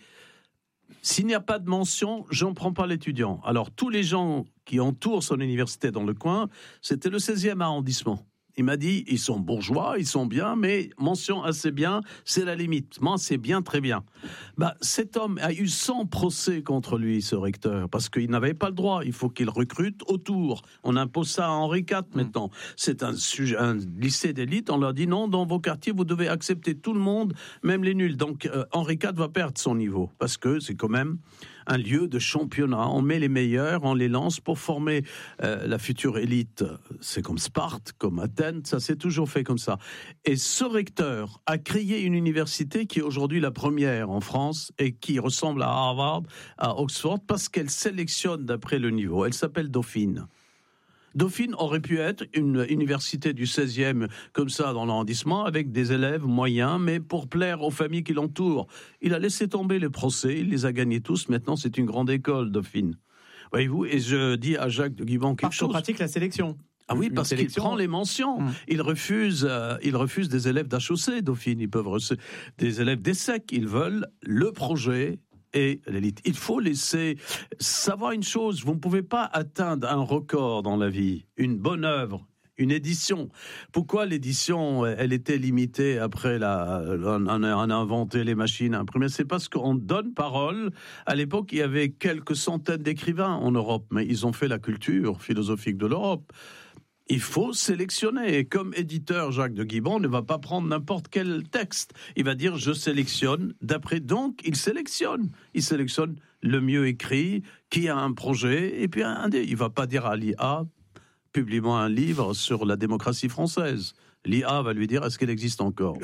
s'il n'y a pas de mention, j'en prends pas l'étudiant. Alors, tous les gens qui entourent son université dans le coin, c'était le seizième arrondissement. Il m'a dit, ils sont bourgeois, ils sont bien, mais mention assez bien, c'est la limite. Moi, c'est bien, très bien. Bah, cet homme a eu cent procès contre lui, ce recteur, parce qu'il n'avait pas le droit. Il faut qu'il recrute autour. On impose ça à Henri quatre maintenant. C'est un, sujet, un lycée d'élite. On leur dit non, dans vos quartiers, vous devez accepter tout le monde, même les nuls. Donc, euh, Henri quatre va perdre son niveau, parce que c'est quand même un lieu de championnat. On met les meilleurs, on les lance pour former euh, la future élite. C'est comme Sparte, comme Athènes, ça s'est toujours fait comme ça. Et ce recteur a créé une université qui est aujourd'hui la première en France et qui ressemble à Harvard, à Oxford, parce qu'elle sélectionne d'après le niveau. Elle s'appelle Dauphine. Dauphine aurait pu être une université du seizième, comme ça, dans l'arrondissement, avec des élèves moyens, mais pour plaire aux familles qui l'entourent. Il a laissé tomber les procès, il les a gagnés tous. Maintenant, c'est une grande école, Dauphine. Voyez-vous, et je dis à Jacques de Guibon quelque parce chose. Parce qu'on pratique la sélection. Ah oui, parce qu'il prend les mentions. Mmh. Il refuse, euh, il refuse des élèves d'H E C, Dauphine. Ils peuvent reçu- des élèves d'ESSEC. Ils veulent le projet et l'élite. Il faut laisser savoir une chose. Vous ne pouvez pas atteindre un record dans la vie, une bonne œuvre, une édition. Pourquoi l'édition, elle était limitée après la, on a inventé les machines à imprimer? C'est parce qu'on donne parole. À l'époque, il y avait quelques centaines d'écrivains en Europe, mais ils ont fait la culture philosophique de l'Europe. Il faut sélectionner. Et comme éditeur, Jacques de Guibon ne va pas prendre n'importe quel texte. Il va dire, je sélectionne. D'après, donc, il sélectionne. Il sélectionne le mieux écrit, qui a un projet, et puis un, il ne va pas dire à l'I A, publie-moi un livre sur la démocratie française. L'I A va lui dire, est-ce qu'elle existe encore?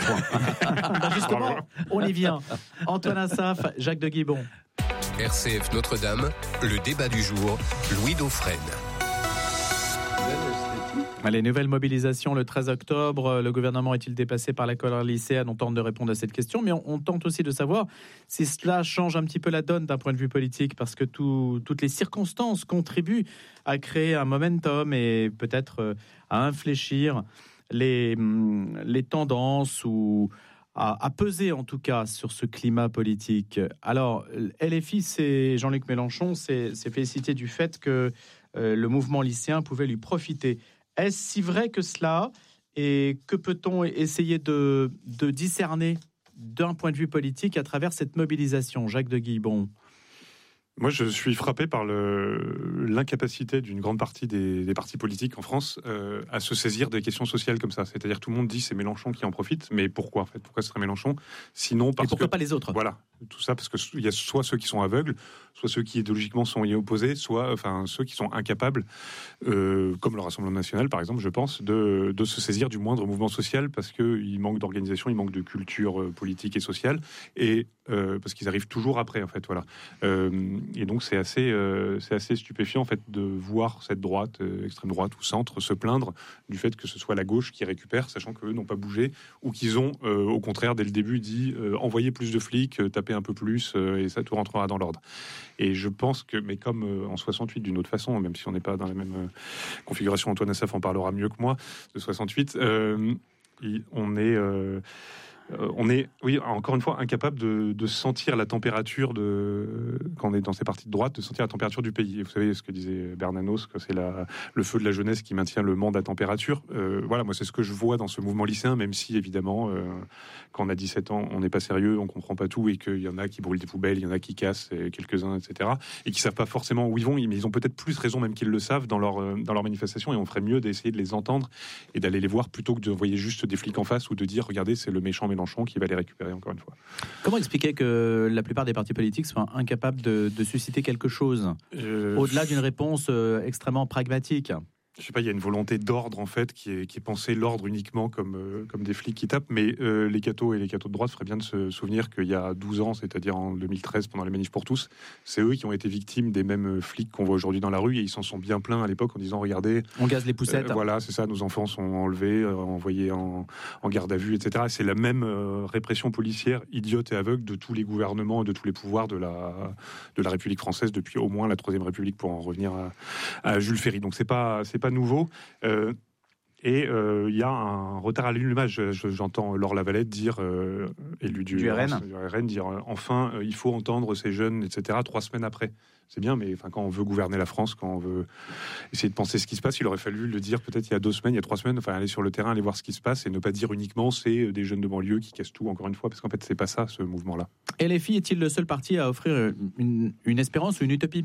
Ben justement, on y vient. Antoine Assaf, Jacques de Guibon. R C F Notre-Dame, le débat du jour, Louis Dauphren. Les nouvelles mobilisations le treize octobre, le gouvernement est-il dépassé par la colère lycéenne? On tente de répondre à cette question, mais on, on tente aussi de savoir si cela change un petit peu la donne d'un point de vue politique, parce que tout, toutes les circonstances contribuent à créer un momentum et peut-être à infléchir les, les tendances ou à, à peser en tout cas sur ce climat politique. Alors, L F I, c'est Jean-Luc Mélenchon s'est félicité du fait que euh, le mouvement lycéen pouvait lui profiter. Est-ce si vrai que cela? Et que peut-on essayer de, de discerner d'un point de vue politique à travers cette mobilisation? Jacques de Guibon. Moi, je suis frappé par le, l'incapacité d'une grande partie des, des partis politiques en France euh, à se saisir des questions sociales comme ça. C'est-à-dire tout le monde dit c'est Mélenchon qui en profite, mais pourquoi en fait? Pourquoi ce serait Mélenchon? Sinon parce Et pourquoi que, pas les autres? Voilà, tout ça parce que il y a soit ceux qui sont aveugles, soit ceux qui idéologiquement sont y opposés, soit enfin ceux qui sont incapables, euh, comme le Rassemblement national par exemple, je pense, de, de se saisir du moindre mouvement social parce qu'il manque d'organisation, il manque de culture politique et sociale, et euh, parce qu'ils arrivent toujours après en fait, voilà. Euh, Et donc c'est assez, euh, c'est assez stupéfiant en fait de voir cette droite, euh, extrême droite ou centre, se plaindre du fait que ce soit la gauche qui récupère, sachant qu'eux n'ont pas bougé, ou qu'ils ont euh, au contraire dès le début dit euh, envoyez plus de flics, euh, tapez un peu plus, euh, et ça tout rentrera dans l'ordre. Et je pense que, mais comme euh, en soixante-huit d'une autre façon, même si on n'est pas dans la même euh, configuration, Antoine Assaf en parlera mieux que moi de soixante-huit, euh, on est... Euh, Euh, on est, oui, encore une fois, incapable de, de sentir la température de, quand on est dans ces partis de droite, de sentir la température du pays. Et vous savez ce que disait Bernanos, que c'est la, le feu de la jeunesse qui maintient le monde à température. Euh, voilà, moi, c'est ce que je vois dans ce mouvement lycéen, même si, évidemment, euh, quand on a dix-sept ans, on n'est pas sérieux, on comprend pas tout, et qu'il y en a qui brûlent des poubelles, il y en a qui cassent quelques-uns, et cetera, et qui savent pas forcément où ils vont, mais ils ont peut-être plus raison même qu'ils le savent dans leur, dans leur manifestation, et on ferait mieux d'essayer de les entendre et d'aller les voir plutôt que d'envoyer juste des flics en face ou de dire, regardez, c'est le méchant Mélenchon qui va les récupérer encore une fois. Comment expliquer que la plupart des partis politiques soient incapables de, de susciter quelque chose euh, au-delà d'une réponse euh, extrêmement pragmatique? Je sais pas, il y a une volonté d'ordre en fait qui est, qui est pensée l'ordre uniquement comme, euh, comme des flics qui tapent, mais euh, les cathos et les cathos de droite feraient bien de se souvenir qu'il y a douze ans, c'est-à-dire en deux mille treize pendant les manifs pour tous, c'est eux qui ont été victimes des mêmes flics qu'on voit aujourd'hui dans la rue, et ils s'en sont bien plaints à l'époque en disant regardez, on gaze les poussettes. Euh, voilà, c'est ça, nos enfants sont enlevés, euh, envoyés en, en garde à vue, et cetera. C'est la même euh, répression policière idiote et aveugle de tous les gouvernements et de tous les pouvoirs de la, de la République française depuis au moins la Troisième République, pour en revenir à, à Jules Ferry. Donc c'est pas, c'est pas nouveau. Euh, et il euh, y a un retard à l'allumage. J'entends Laure Lavalette dire, euh, élu du, du R N, du R N dire euh, enfin, euh, il faut entendre ces jeunes, et cetera. Trois semaines après. C'est bien, mais enfin, quand on veut gouverner la France, quand on veut essayer de penser ce qui se passe, il aurait fallu le dire peut-être il y a deux semaines, il y a trois semaines, enfin aller sur le terrain, aller voir ce qui se passe et ne pas dire uniquement c'est des jeunes de banlieue qui cassent tout, encore une fois, parce qu'en fait c'est pas ça ce mouvement-là. L F I est-il le seul parti à offrir une, une espérance ou une utopie?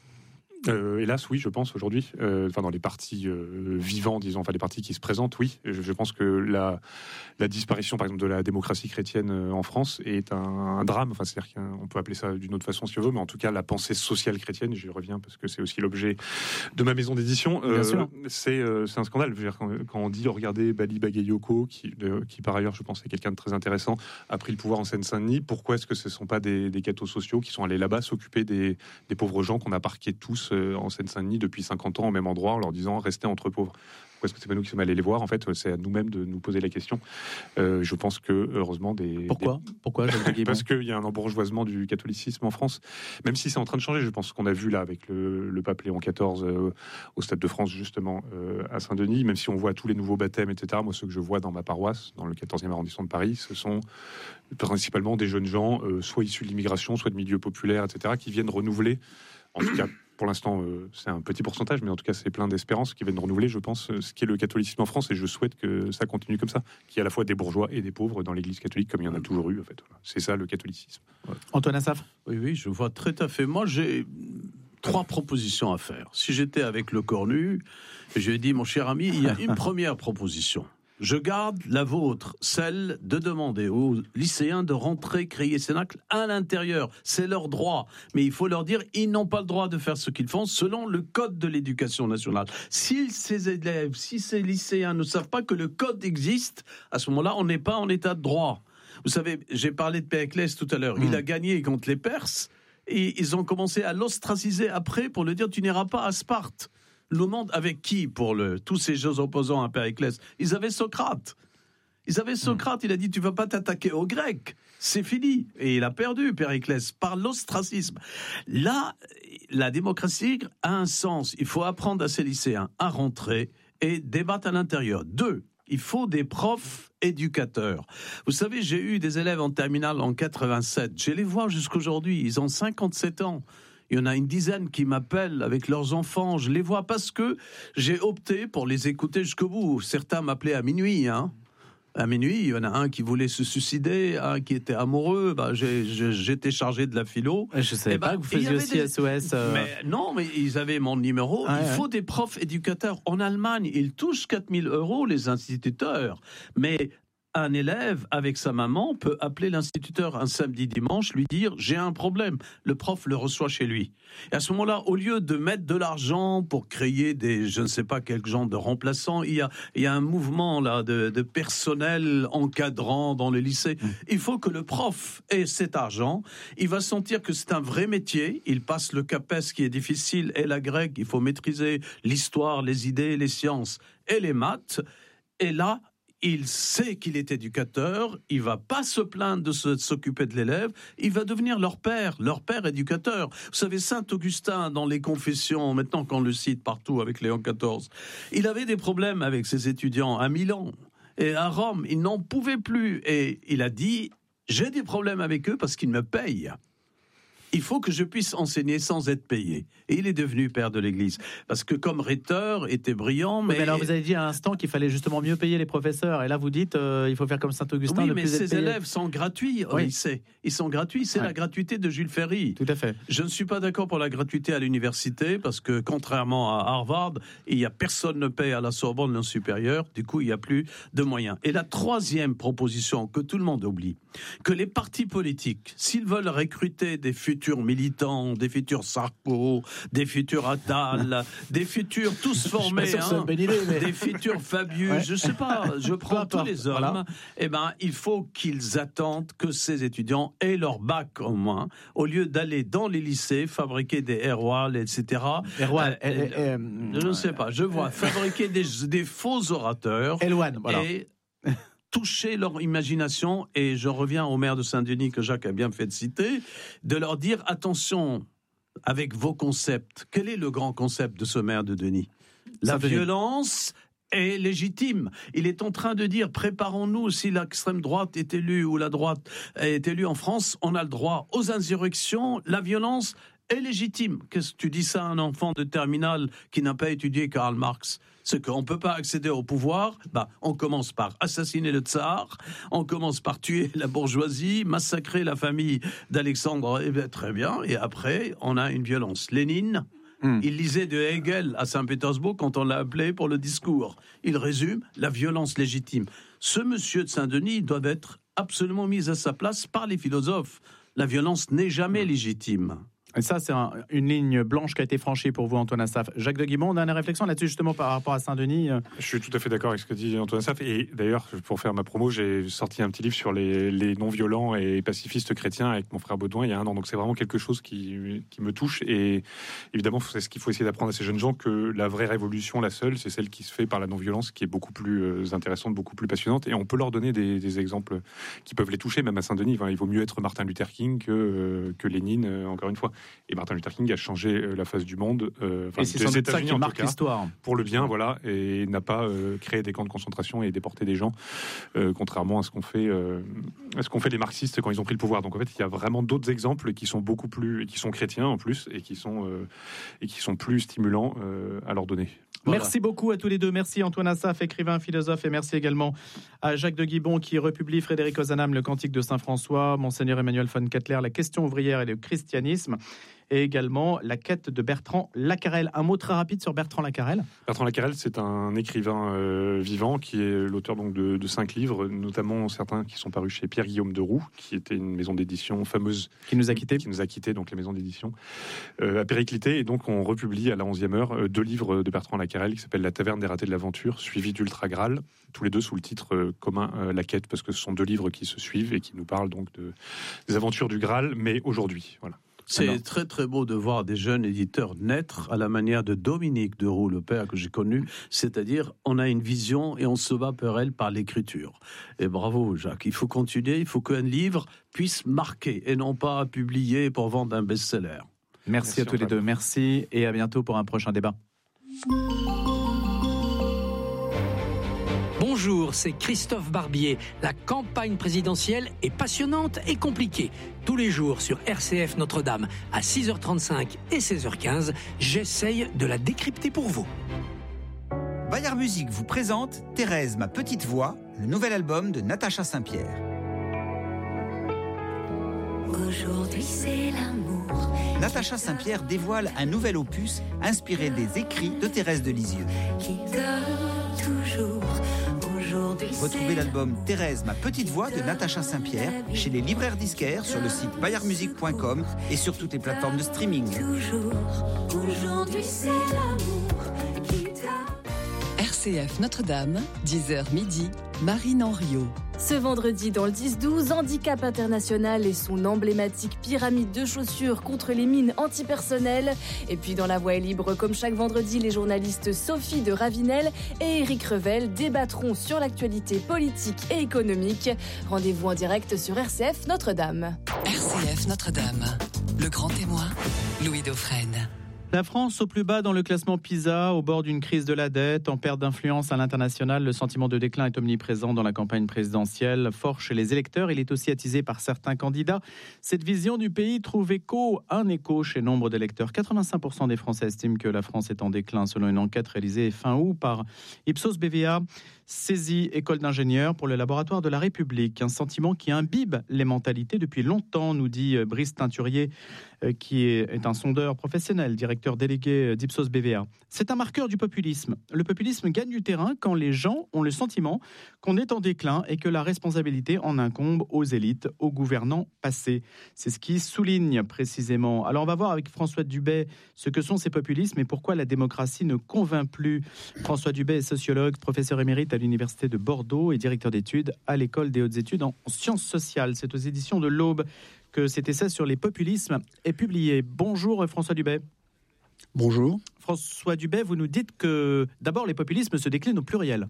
Euh, hélas, oui, je pense aujourd'hui. Euh, enfin, dans les partis euh, vivants, disons, enfin les partis qui se présentent, oui. Je, je pense que la, la disparition, par exemple, de la démocratie chrétienne euh, en France est un, un drame. Enfin, c'est-à-dire qu'on peut appeler ça d'une autre façon si on veut, mais en tout cas, la pensée sociale chrétienne, j'y reviens parce que c'est aussi l'objet de ma maison d'édition. Euh, c'est euh, c'est un scandale. Je veux dire, quand, quand on dit, oh, regardez, Bali Bagayoko, qui, de, qui par ailleurs, je pense, est quelqu'un de très intéressant, a pris le pouvoir en Seine-Saint-Denis. Pourquoi est-ce que ce ne sont pas des, des cathos sociaux qui sont allés là-bas s'occuper des, des pauvres gens qu'on a parqués tous en Seine-Saint-Denis depuis cinquante ans au même endroit en leur disant restez entre pauvres? Pourquoi est-ce que c'est pas nous qui sommes allés les voir? En fait, c'est à nous-mêmes de nous poser la question. Euh, je pense que heureusement des pourquoi des... pourquoi parce qu'il y a un embourgeoisement du catholicisme en France, même si c'est en train de changer. Je pense qu'on a vu là avec le, le pape Léon quatorze euh, au Stade de France justement euh, à Saint-Denis, même si on voit tous les nouveaux baptêmes, et cetera. Moi, ceux que je vois dans ma paroisse, dans le quatorzième arrondissement de Paris, ce sont principalement des jeunes gens, euh, soit issus de l'immigration, soit de milieux populaires, et cetera, qui viennent renouveler. En tout cas, pour l'instant, euh, c'est un petit pourcentage, mais en tout cas, c'est plein d'espérances qui viennent renouveler, je pense, ce qu'est le catholicisme en France, et je souhaite que ça continue comme ça, qu'il y ait à la fois des bourgeois et des pauvres dans l'Église catholique, comme il y en a toujours eu, en fait. Voilà. C'est ça, le catholicisme. Ouais. Antoine Assaf? Oui, oui, je vois très à fait. Moi, j'ai trois propositions à faire. Si j'étais avec Le Cornu, je lui ai dit, mon cher ami, il y a une première proposition. Je garde la vôtre, celle de demander aux lycéens de rentrer créer Cénacle à l'intérieur. C'est leur droit. Mais il faut leur dire, ils n'ont pas le droit de faire ce qu'ils font selon le code de l'éducation nationale. Si ces élèves, si ces lycéens ne savent pas que le code existe, à ce moment-là, on n'est pas en état de droit. Vous savez, j'ai parlé de Périclès tout à l'heure. Mmh. Il a gagné contre les Perses et ils ont commencé à l'ostraciser après pour lui dire, tu n'iras pas à Sparte. Le monde avec qui pour le, tous ces jeux opposants à Périclès? Ils avaient Socrate. Ils avaient Socrate, il a dit tu ne vas pas t'attaquer aux Grecs, c'est fini. Et il a perdu, Périclès, par l'ostracisme. Là, la démocratie a un sens. Il faut apprendre à ces lycéens à rentrer et débattre à l'intérieur. Deux, il faut des profs éducateurs. Vous savez, j'ai eu des élèves en terminale en quatre-vingt-sept. Je les vois jusqu'aujourd'hui, ils ont cinquante-sept ans. Il y en a une dizaine qui m'appellent avec leurs enfants. Je les vois parce que j'ai opté pour les écouter jusqu'au bout. Certains m'appelaient à minuit, hein. À minuit, il y en a un qui voulait se suicider, un qui était amoureux. Bah, j'ai, j'ai, j'étais chargé de la philo. Je ne savais bah, pas que vous faisiez aussi des... S O S. Euh... Mais non, mais ils avaient mon numéro. Ah, il ouais. faut des profs éducateurs. En Allemagne, ils touchent quatre mille euros, les instituteurs. Mais un élève, avec sa maman, peut appeler l'instituteur un samedi dimanche, lui dire « j'ai un problème ». Le prof le reçoit chez lui. Et à ce moment-là, au lieu de mettre de l'argent pour créer des, je ne sais pas quel genre de remplaçants, il y a, il y a un mouvement là de, de personnel encadrant dans les lycées. Mmh. Il faut que le prof ait cet argent. Il va sentir que c'est un vrai métier. Il passe le CAPES qui est difficile et la grecque. Il faut maîtriser l'histoire, les idées, les sciences et les maths. Et là, il sait qu'il est éducateur, il va pas se plaindre de, se, de s'occuper de l'élève, il va devenir leur père, leur père éducateur. Vous savez, Saint-Augustin, dans les Confessions, maintenant qu'on le cite partout avec Léon quatorze, il avait des problèmes avec ses étudiants à Milan et à Rome, il n'en pouvait plus. Et il a dit, j'ai des problèmes avec eux parce qu'ils me payent. Il faut que je puisse enseigner sans être payé. Et il est devenu père de l'Église. Parce que comme rhéteur, était brillant, mais... Oui, mais alors vous avez dit à l'instant qu'il fallait justement mieux payer les professeurs. Et là, vous dites euh, il faut faire comme Saint-Augustin. Oui, ne mais plus être ces payé. élèves sont gratuits au oui. lycée. Ils sont gratuits. C'est ouais. la gratuité de Jules Ferry. Tout à fait. Je ne suis pas d'accord pour la gratuité à l'université parce que, contrairement à Harvard, il y a personne ne paye à la Sorbonne le supérieur. Du coup, il n'y a plus de moyens. Et la troisième proposition que tout le monde oublie, que les partis politiques, s'ils veulent recruter des futurs militants, des futurs Sarko, des futurs Attal, des futurs tous formés, hein, idée, mais... des futurs Fabius, ouais. je sais pas, je prends tous les hommes, voilà. Eh ben, il faut qu'ils attendent que ces étudiants aient leur bac au moins, au lieu d'aller dans les lycées, fabriquer des Airwall, et cetera. Airwall, euh, euh, euh, je ne sais pas, je vois fabriquer des, des faux orateurs. Elwan, voilà. Et toucher leur imagination, et je reviens au maire de Saint-Denis que Jacques a bien fait de citer, de leur dire attention avec vos concepts. Quel est le grand concept de ce maire de Denis ? La violence est légitime. Il est en train de dire préparons-nous, si l'extrême droite est élue ou la droite est élue en France, on a le droit aux insurrections, la violence est légitime. Qu'est-ce que tu dis ça à un enfant de terminale qui n'a pas étudié Karl Marx ? C'est qu'on ne peut pas accéder au pouvoir, bah, on commence par assassiner le tsar, on commence par tuer la bourgeoisie, massacrer la famille d'Alexandre, eh bien, très bien, et après, on a une violence. Lénine, mm. il lisait de Hegel à Saint-Pétersbourg quand on l'a appelé pour le discours. Il résume la violence légitime. Ce monsieur de Saint-Denis doit être absolument mis à sa place par les philosophes. La violence n'est jamais légitime. Et ça, c'est un, une ligne blanche qui a été franchie pour vous, Antoine Assaf. Jacques de Guimond, dernière réflexion là-dessus, justement, par rapport à Saint-Denis. Je suis tout à fait d'accord avec ce que dit Antoine Assaf. Et d'ailleurs, pour faire ma promo, j'ai sorti un petit livre sur les, les non-violents et pacifistes chrétiens avec mon frère Baudouin il y a un an. Donc c'est vraiment quelque chose qui, qui me touche. Et évidemment, c'est ce qu'il faut essayer d'apprendre à ces jeunes gens, que la vraie révolution, la seule, c'est celle qui se fait par la non-violence, qui est beaucoup plus intéressante, beaucoup plus passionnante. Et on peut leur donner des, des exemples qui peuvent les toucher, même à Saint-Denis. Enfin, il vaut mieux être Martin Luther King que, que Lénine, encore une fois. Et Martin Luther King a changé la face du monde, euh, et c'est sans doute ça qui marque l'histoire. Pour le bien, voilà, et n'a pas euh, créé des camps de concentration et déporté des gens, euh, contrairement à ce qu'ont fait, euh, à ce qu'ont fait les marxistes quand ils ont pris le pouvoir. Donc en fait, il y a vraiment d'autres exemples qui sont beaucoup plus, qui sont chrétiens en plus, et qui sont euh, et qui sont plus stimulants euh, à leur donner. Voilà. Merci beaucoup à tous les deux. Merci Antoine Assaf, écrivain, philosophe, et merci également à Jacques de Guibon qui republie Frédéric Ozanam, le Cantique de Saint François, Monseigneur Emmanuel von Kettler, la question ouvrière et le christianisme, et également la quête de Bertrand Lacarelle. Un mot très rapide sur Bertrand Lacarelle. Bertrand Lacarelle, c'est un écrivain euh, vivant qui est l'auteur donc de, de cinq livres, notamment certains qui sont parus chez Pierre-Guillaume de Roux, qui était une maison d'édition fameuse qui nous a quittés, qui nous a quittés, donc les maisons d'édition euh, à Périclité, et donc on republie à la onzième heure deux livres de Bertrand Lacarelle qui s'appellent La Taverne des ratés de l'aventure, suivi d'Ultra Graal, tous les deux sous le titre euh, commun euh, La Quête, parce que ce sont deux livres qui se suivent et qui nous parlent donc de, des aventures du Graal, mais aujourd'hui, voilà. C'est Alors. très très beau de voir des jeunes éditeurs naître à la manière de Dominique Deroux, le père que j'ai connu, c'est-à-dire on a une vision et on se bat pour elle par l'écriture. Et bravo Jacques, il faut continuer, il faut qu'un livre puisse marquer et non pas publier pour vendre un best-seller. Merci, Merci à tous les deux, merci et à bientôt pour un prochain débat. Bonjour, c'est Christophe Barbier. La campagne présidentielle est passionnante et compliquée. Tous les jours sur R C F Notre-Dame à six heures trente-cinq et seize heures quinze, j'essaye de la décrypter pour vous. Bayard Musique vous présente Thérèse, ma petite voix, le nouvel album de Natacha Saint-Pierre. Aujourd'hui c'est l'amour. Natacha Saint-Pierre dévoile un nouvel opus inspiré des écrits de Thérèse de Lisieux. Qui dort toujours. Aujourd'hui Retrouvez c'est l'album Thérèse, ma petite voix de Natacha Saint-Pierre chez les libraires disquaires, sur le site bayard musique point com et sur toutes les plateformes de streaming. toujours. Aujourd'hui c'est l'amour qui dort. R C F Notre-Dame, dix heures midi, Marine Henriot. Ce vendredi, dans le dix douze, Handicap International et son emblématique pyramide de chaussures contre les mines antipersonnelles. Et puis dans La Voix est libre, comme chaque vendredi, les journalistes Sophie de Ravinel et Éric Revel débattront sur l'actualité politique et économique. Rendez-vous en direct sur R C F Notre-Dame. R C F Notre-Dame, le grand témoin, Louis Dauphren. La France au plus bas dans le classement PISA, au bord d'une crise de la dette, en perte d'influence à l'international. Le sentiment de déclin est omniprésent dans la campagne présidentielle. Fort chez les électeurs, il est aussi attisé par certains candidats. Cette vision du pays trouve écho, un écho chez nombre d'électeurs. quatre-vingt-cinq pour cent des Français estiment que la France est en déclin, selon une enquête réalisée fin août par Ipsos B V A. Saisie école d'ingénieurs pour le laboratoire de la République. Un sentiment qui imbibe les mentalités depuis longtemps, nous dit Brice Teinturier, qui est un sondeur professionnel, directeur délégué d'Ipsos B V A. C'est un marqueur du populisme. Le populisme gagne du terrain quand les gens ont le sentiment qu'on est en déclin et que la responsabilité en incombe aux élites, aux gouvernants passés. C'est ce qui souligne précisément. Alors on va voir avec François Dubet ce que sont ces populismes et pourquoi la démocratie ne convainc plus. François Dubet est sociologue, professeur émérite à l'Université de Bordeaux et directeur d'études à l'École des hautes études en sciences sociales. C'est aux éditions de l'Aube que cet essai sur les populismes est publié. Bonjour François Dubet. Bonjour. François Dubet, vous nous dites que d'abord les populismes se déclinent au pluriel.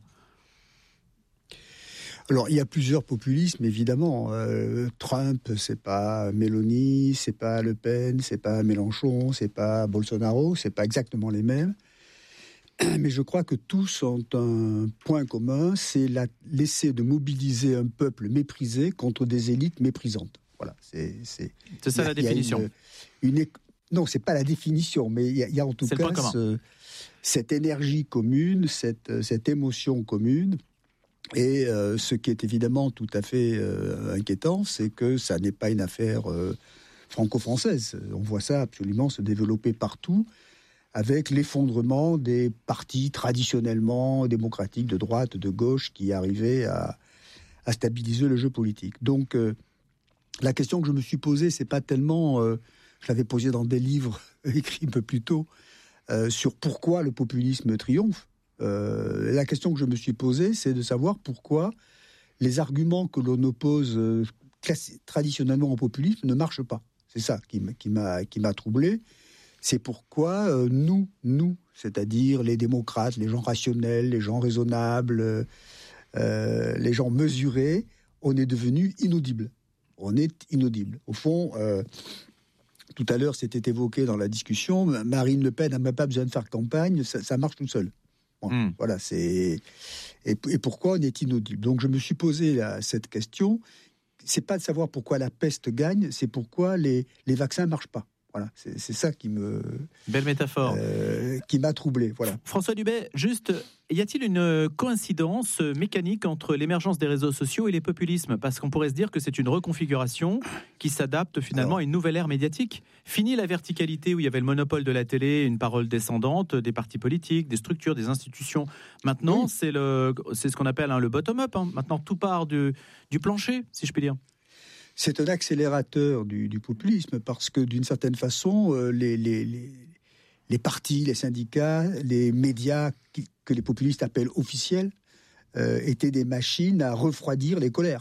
Alors il y a plusieurs populismes évidemment. Euh, Trump, c'est pas Mélanie, c'est pas Le Pen, c'est pas Mélenchon, c'est pas Bolsonaro, c'est pas exactement les mêmes. Mais je crois que tous ont un point commun, c'est la, l'essai de mobiliser un peuple méprisé contre des élites méprisantes. Voilà, c'est c'est, c'est ça a, la définition. Une, une, non, c'est pas la définition, mais il y, y a en tout c'est cas ce, cette énergie commune, cette, cette émotion commune. Et euh, ce qui est évidemment tout à fait euh, inquiétant, c'est que ça n'est pas une affaire euh, franco-française. On voit ça absolument se développer partout, avec l'effondrement des partis traditionnellement démocratiques de droite, de gauche, qui arrivaient à, à stabiliser le jeu politique. Donc, euh, la question que je me suis posée, c'est pas tellement, euh, je l'avais posée dans des livres écrits un peu plus tôt, euh, sur pourquoi le populisme triomphe. Euh, la question que je me suis posée, c'est de savoir pourquoi les arguments que l'on oppose euh, classi- traditionnellement au populisme ne marchent pas. C'est ça qui, m- qui, m'a, qui m'a troublé. C'est pourquoi euh, nous, nous, c'est-à-dire les démocrates, les gens rationnels, les gens raisonnables, euh, les gens mesurés, on est devenus inaudibles. On est inaudibles. Au fond, euh, tout à l'heure, c'était évoqué dans la discussion, Marine Le Pen n'a même pas besoin de faire campagne, ça, ça marche tout seul. Bon, mmh. Voilà, c'est... Et, et pourquoi on est inaudible ? Donc je me suis posé là, cette question. C'est pas de savoir pourquoi la peste gagne, c'est pourquoi les, les vaccins ne marchent pas. Voilà, c'est, c'est ça qui me... Belle métaphore. Euh, qui m'a troublé, voilà. François Dubet, juste, y a-t-il une coïncidence mécanique entre l'émergence des réseaux sociaux et les populismes ? Parce qu'on pourrait se dire que c'est une reconfiguration qui s'adapte finalement Alors, à une nouvelle ère médiatique. Fini la verticalité où il y avait le monopole de la télé, une parole descendante, des partis politiques, des structures, des institutions. Maintenant, oui. c'est, le, c'est ce qu'on appelle hein, le bottom-up. Hein. Maintenant, tout part du, du plancher, si je puis dire. C'est un accélérateur du, du populisme parce que d'une certaine façon, euh, les, les, les, les partis, les syndicats, les médias qui, que les populistes appellent officiels, euh, étaient des machines à refroidir les colères.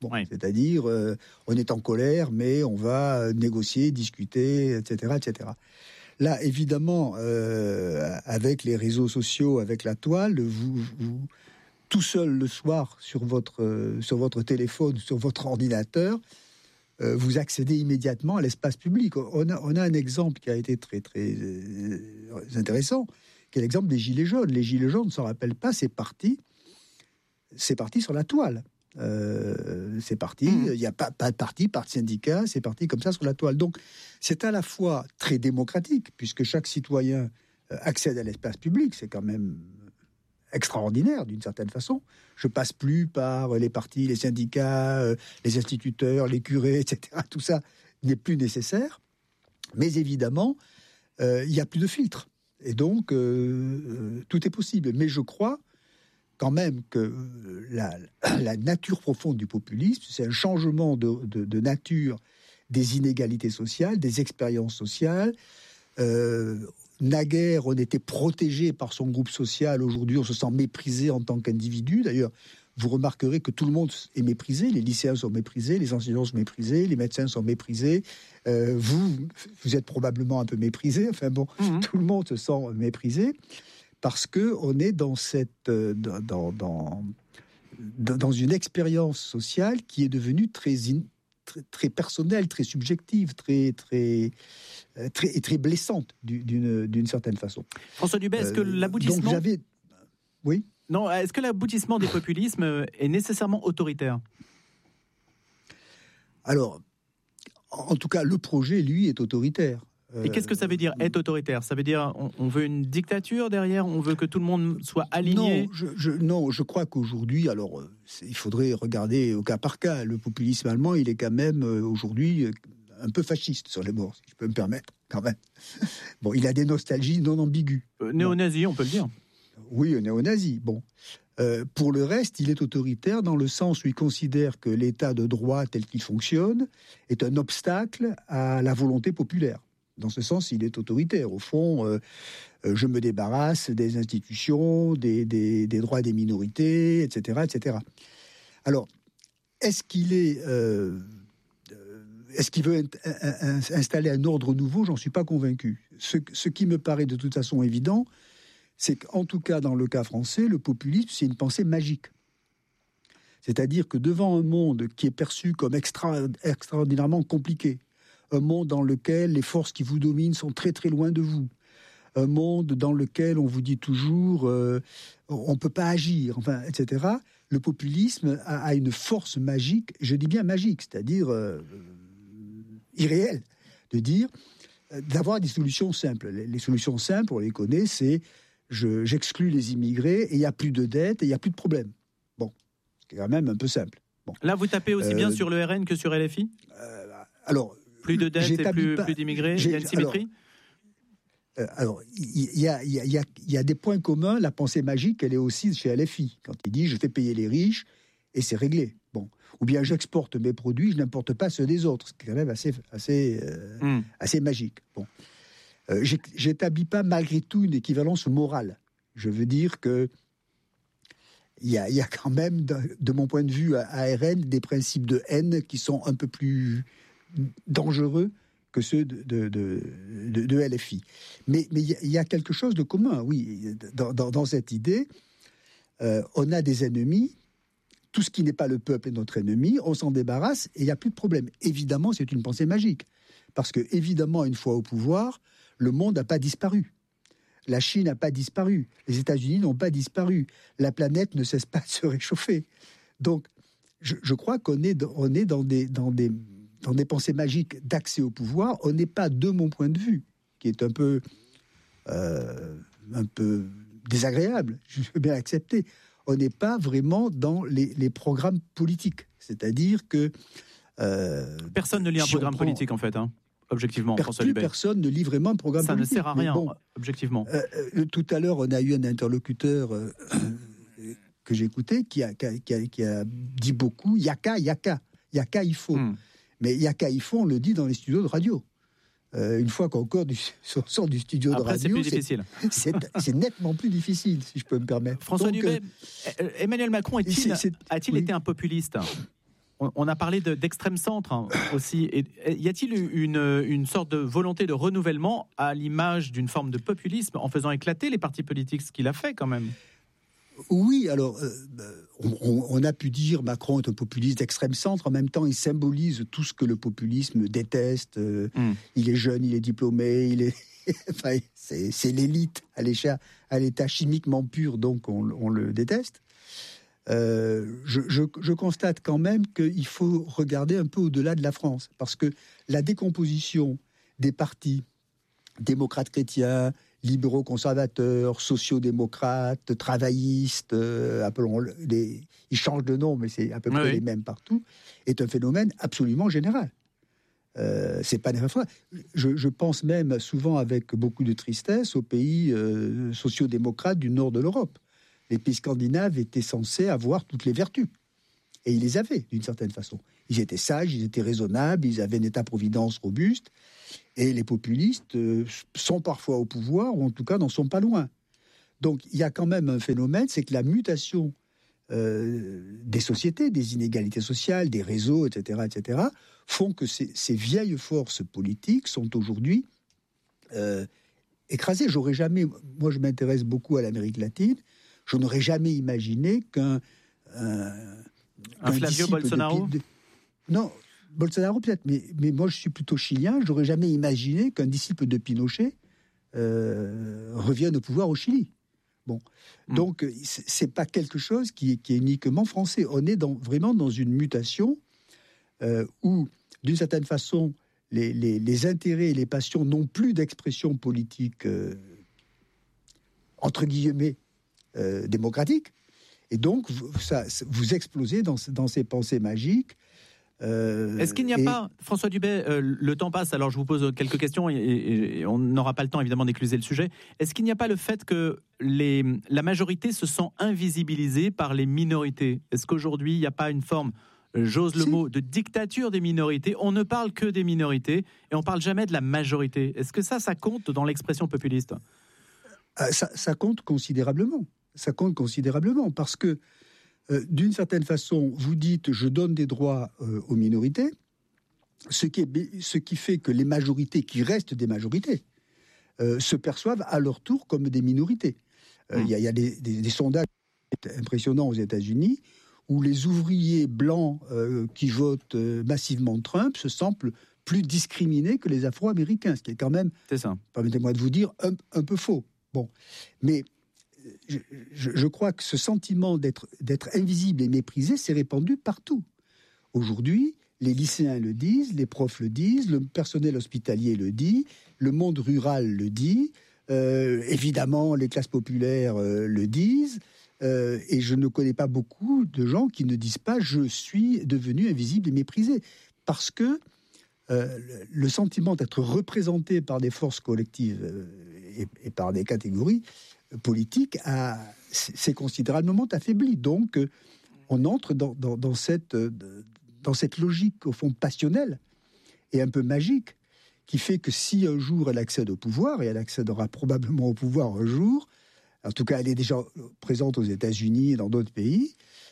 Bon, Oui. c'est-à-dire, euh, on est en colère, mais on va négocier, discuter, et cetera, et cetera. Là, évidemment, euh, avec les réseaux sociaux, avec la toile, vous, vous tout seul le soir sur votre euh, sur votre téléphone, sur votre ordinateur, euh, vous accédez immédiatement à l'espace public. On a on a un exemple qui a été très très euh, intéressant, qui est l'exemple des gilets jaunes. Les gilets jaunes, on ne s'en rappelle pas, c'est parti, c'est parti sur la toile. Euh, c'est parti, il n'y a pas, pas de parti, pas de syndicat, c'est parti comme ça sur la toile. Donc, c'est à la fois très démocratique, puisque chaque citoyen euh, accède à l'espace public, c'est quand même extraordinaire d'une certaine façon. Je passe plus par les partis, les syndicats, euh, les instituteurs, les curés, et cetera. Tout ça n'est plus nécessaire. Mais évidemment, euh, il n'y a plus de filtre. Et donc, euh, euh, tout est possible. Mais je crois quand même que la, la nature profonde du populisme, c'est un changement de, de, de nature des inégalités sociales, des expériences sociales. Euh, naguère, on était protégé par son groupe social. Aujourd'hui, on se sent méprisé en tant qu'individu. D'ailleurs, vous remarquerez que tout le monde est méprisé. Les lycéens sont méprisés, les enseignants sont méprisés, les médecins sont méprisés. Euh, vous, vous êtes probablement un peu méprisé. Enfin bon, mmh. Tout le monde se sent méprisé. Parce qu'on est dans, cette, dans, dans, dans, dans une expérience sociale qui est devenue très, in, très, très personnelle, très subjective, très, très, très, et très blessante d'une, d'une certaine façon. François Dubet, est-ce que euh, l'aboutissement... Donc j'avais... Oui. Non, est-ce que l'aboutissement des populismes est nécessairement autoritaire ? Alors, en tout cas, le projet, lui, est autoritaire. Et qu'est-ce que ça veut dire, être autoritaire ? Ça veut dire on, on veut une dictature derrière ? On veut que tout le monde soit aligné ? Non, je, je, non, je crois qu'aujourd'hui, alors, il faudrait regarder au cas par cas. Le populisme allemand, il est quand même, euh, aujourd'hui, un peu fasciste sur les bords, si je peux me permettre, quand même. Bon, il a des nostalgies non ambiguës. Euh, néo-nazi, on peut le dire. Oui, néo-nazi, bon. Euh, pour le reste, il est autoritaire dans le sens où il considère que l'état de droit tel qu'il fonctionne est un obstacle à la volonté populaire. Dans ce sens, il est autoritaire. Au fond, euh, je me débarrasse des institutions, des, des, des droits des minorités, et cetera, et cetera. Alors, est-ce qu'il est, euh, est-ce qu'il veut installer un ordre nouveau ? J'en suis pas convaincu. Ce, ce qui me paraît de toute façon évident, c'est qu'en tout cas, dans le cas français, le populisme, c'est une pensée magique. C'est-à-dire que devant un monde qui est perçu comme extra, extraordinairement compliqué, un monde dans lequel les forces qui vous dominent sont très très loin de vous, un monde dans lequel on vous dit toujours euh, on ne peut pas agir, enfin, et cetera. Le populisme a, a une force magique, je dis bien magique, c'est-à-dire euh, irréelle, de dire, euh, d'avoir des solutions simples. Les, les solutions simples, on les connaît, c'est je, j'exclus les immigrés et il n'y a plus de dettes et il n'y a plus de problèmes. Bon, c'est quand même un peu simple. Bon. Là, vous tapez aussi euh, bien sur le R N que sur L F I ? euh, Alors... Plus de dettes et plus, plus d'immigrés, il y a une symétrie ? Alors, il y, y, y, y, y a des points communs. La pensée magique, elle est aussi chez L F I. Quand il dit « je fais payer les riches et c'est réglé ». Bon. Ou bien « j'exporte mes produits, je n'importe pas ceux des autres ». C'est quand même assez, assez, euh, mm. assez magique. Bon. Euh, j'établis pas malgré tout une équivalence morale. Je veux dire que il y a, y a quand même, de, de mon point de vue, à R N, des principes de haine qui sont un peu plus dangereux que ceux de, de, de, de, de L F I. Mais il y, y a quelque chose de commun, oui. Dans, dans, dans cette idée, euh, on a des ennemis. Tout ce qui n'est pas le peuple est notre ennemi. On s'en débarrasse et il n'y a plus de problème. Évidemment, c'est une pensée magique. Parce que, évidemment, une fois au pouvoir, le monde n'a pas disparu. La Chine n'a pas disparu. Les États-Unis n'ont pas disparu. La planète ne cesse pas de se réchauffer. Donc, je, je crois qu'on est, on est dans des... Dans des dans des pensées magiques d'accès au pouvoir, on n'est pas, de mon point de vue, qui est un peu, euh, un peu désagréable, je veux bien l'accepter, on n'est pas vraiment dans les, les programmes politiques. C'est-à-dire que... Euh, personne ne lit un programme prend, politique, en fait, hein, objectivement, per, François Plus Dubet. Personne ne lit vraiment un programme Ça politique. Ça ne sert à rien, bon, objectivement. Euh, euh, tout à l'heure, on a eu un interlocuteur euh, que j'écoutais qui a, qui, a, qui, a, qui a dit beaucoup, yaka, yaka, yaka, il faut. Hmm. Mais Yaka Ifo, on le dit dans les studios de radio. Euh, une fois qu'encore du, sort du studio Après, de radio, c'est plus difficile. C'est, c'est nettement plus difficile, si je peux me permettre. François Donc, Dubet, euh, Emmanuel Macron est-il, c'est, c'est, a-t-il oui. été un populiste ? On, on a parlé de, d'extrême centre hein, aussi. Et, et y a-t-il une, une sorte de volonté de renouvellement à l'image d'une forme de populisme en faisant éclater les partis politiques, ce qu'il a fait quand même? Oui, alors euh, on, on a pu dire Macron est un populiste d'extrême centre. En même temps, il symbolise tout ce que le populisme déteste. Euh, mm. Il est jeune, il est diplômé, il est, enfin, c'est, c'est l'élite à l'état, à l'état chimiquement pur, donc on, on le déteste. Euh, je, je, je constate quand même qu'il faut regarder un peu au-delà de la France, parce que la décomposition des partis démocrates chrétiens, libéraux conservateurs, sociaux-démocrates, travaillistes, euh, appelons les, ils changent de nom, mais c'est à peu près oui. les mêmes partout, est un phénomène absolument général. Euh, c'est pas n'importe quoi. Je, je pense même souvent avec beaucoup de tristesse aux pays euh, sociaux-démocrates du nord de l'Europe. Les pays scandinaves étaient censés avoir toutes les vertus. Et ils les avaient, d'une certaine façon. Ils étaient sages, ils étaient raisonnables, ils avaient un état-providence robuste. Et les populistes euh, sont parfois au pouvoir, ou en tout cas n'en sont pas loin. Donc il y a quand même un phénomène, c'est que la mutation euh, des sociétés, des inégalités sociales, des réseaux, et cetera, et cetera, font que ces, ces vieilles forces politiques sont aujourd'hui euh, écrasées. J'aurais jamais, moi je m'intéresse beaucoup à l'Amérique latine, je n'aurais jamais imaginé qu'un... Un, un Flavio Bolsonaro de, de, Non, Bolsonaro peut-être, mais, mais moi je suis plutôt chilien, je n'aurais jamais imaginé qu'un disciple de Pinochet euh, revienne au pouvoir au Chili. Bon, mmh. donc c'est, c'est pas quelque chose qui est, qui est uniquement français. On est dans, vraiment dans une mutation euh, où, d'une certaine façon, les, les, les intérêts et les passions n'ont plus d'expression politique euh, entre guillemets euh, démocratique. Et donc, vous, ça, vous explosez dans, dans ces pensées magiques. Euh, Est-ce qu'il n'y a et... pas, François Dubet, euh, le temps passe, alors je vous pose quelques questions et, et, et on n'aura pas le temps évidemment d'écluser le sujet. Est-ce qu'il n'y a pas le fait que les, la majorité se sent invisibilisée par les minorités? Est-ce qu'aujourd'hui il n'y a pas une forme, j'ose le si. mot, de dictature des minorités? On ne parle que des minorités et on ne parle jamais de la majorité. Est-ce que ça, ça compte dans l'expression populiste? euh, ça, ça compte considérablement. Ça compte considérablement parce que, euh, d'une certaine façon, vous dites « je donne des droits euh, aux minorités », ce qui, est, ce qui fait que les majorités, qui restent des majorités, euh, se perçoivent à leur tour comme des minorités. Il euh, mmh. y a, y a des, des, des sondages impressionnants aux États-Unis où les ouvriers blancs euh, qui votent euh, massivement Trump se sentent plus discriminés que les Afro-Américains, ce qui est quand même, c'est ça. Permettez-moi de vous dire, un, un peu faux. Bon, mais... Je, je, je crois que ce sentiment d'être, d'être invisible et méprisé s'est répandu partout. Aujourd'hui, les lycéens le disent, les profs le disent, le personnel hospitalier le dit, le monde rural le dit, euh, évidemment les classes populaires euh, le disent, euh, et je ne connais pas beaucoup de gens qui ne disent pas « je suis devenu invisible et méprisé ». Parce que euh, le sentiment d'être représenté par des forces collectives euh, et, et par des catégories politique a, s'est considérablement affaibli. Donc, on entre dans, dans, dans, cette, dans cette logique, au fond, passionnelle et un peu magique, qui fait que si un jour elle accède au pouvoir, et elle accédera probablement au pouvoir un jour, en tout cas elle est déjà présente aux États-Unis et dans d'autres pays,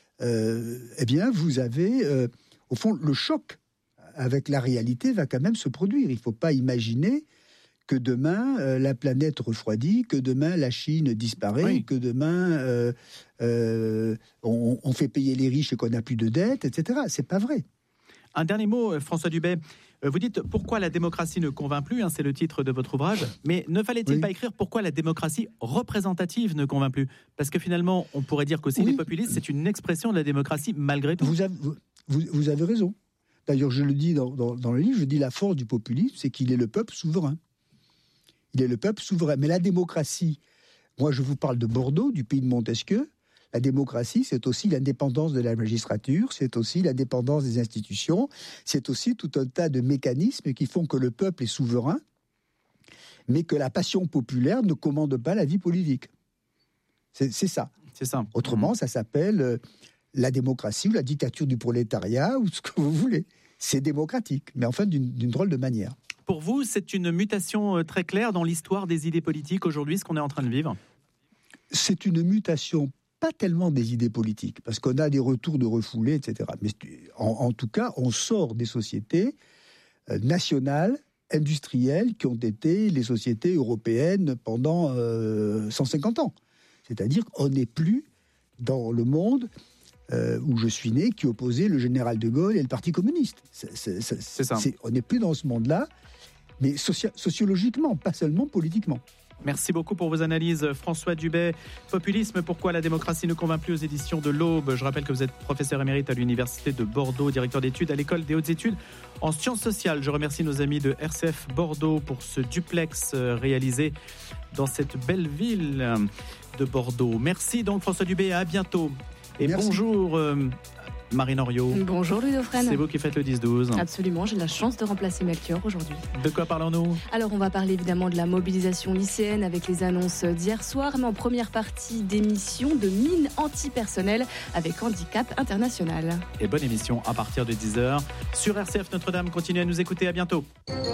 euh, eh bien, vous avez, euh, au fond, le choc avec la réalité va quand même se produire. Il ne faut pas imaginer que demain, euh, la planète refroidit, que demain, la Chine disparaît, oui. que demain, euh, euh, on, on fait payer les riches et qu'on n'a plus de dettes, et cetera. C'est pas vrai. Un dernier mot, François Dubet. Vous dites « Pourquoi la démocratie ne convainc plus hein, ?» c'est le titre de votre ouvrage. Mais ne fallait-il oui. pas écrire « Pourquoi la démocratie représentative ne convainc plus ?» Parce que finalement, on pourrait dire qu'aussi oui. les populistes, c'est une expression de la démocratie malgré tout. Vous avez, vous, vous avez raison. D'ailleurs, je le dis dans, dans, dans le livre, je dis la force du populisme, c'est qu'il est le peuple souverain. Il est le peuple souverain. Mais la démocratie, moi je vous parle de Bordeaux, du pays de Montesquieu, la démocratie c'est aussi l'indépendance de la magistrature, c'est aussi l'indépendance des institutions, c'est aussi tout un tas de mécanismes qui font que le peuple est souverain, mais que la passion populaire ne commande pas la vie politique. C'est, c'est ça. C'est ça. Autrement, mmh. ça s'appelle euh, la démocratie ou la dictature du prolétariat ou ce que vous voulez. C'est démocratique, mais enfin d'une, d'une drôle de manière. Pour vous, c'est une mutation très claire dans l'histoire des idées politiques aujourd'hui, ce qu'on est en train de vivre? C'est une mutation pas tellement des idées politiques, parce qu'on a des retours de refoulés, et cetera. Mais en, en tout cas, on sort des sociétés euh, nationales, industrielles, qui ont été les sociétés européennes pendant euh, cent cinquante ans. C'est-à-dire qu'on n'est plus dans le monde euh, où je suis né, qui opposait le général de Gaulle et le Parti communiste. C'est, c'est, c'est, C'est ça. c'est, on n'est plus dans ce monde-là, mais socia- sociologiquement, pas seulement politiquement. Merci beaucoup pour vos analyses, François Dubet. Populisme, pourquoi la démocratie ne convainc plus aux éditions de l'Aube. Je rappelle que vous êtes professeur émérite à l'Université de Bordeaux, directeur d'études à l'École des hautes études en sciences sociales. Je remercie nos amis de R C F Bordeaux pour ce duplex réalisé dans cette belle ville de Bordeaux. Merci donc François Dubet, à bientôt. Et Merci. bonjour euh, Marine Henriot. Bonjour Louis Dauphren. C'est vous qui faites le dix douze. Absolument, j'ai la chance de remplacer Melchior aujourd'hui. De quoi parlons-nous ? Alors on va parler évidemment de la mobilisation lycéenne avec les annonces d'hier soir, mais en première partie d'émission de mine antipersonnelle avec Handicap International. Et bonne émission à partir de dix heures sur R C F Notre-Dame. Continuez à nous écouter, à bientôt.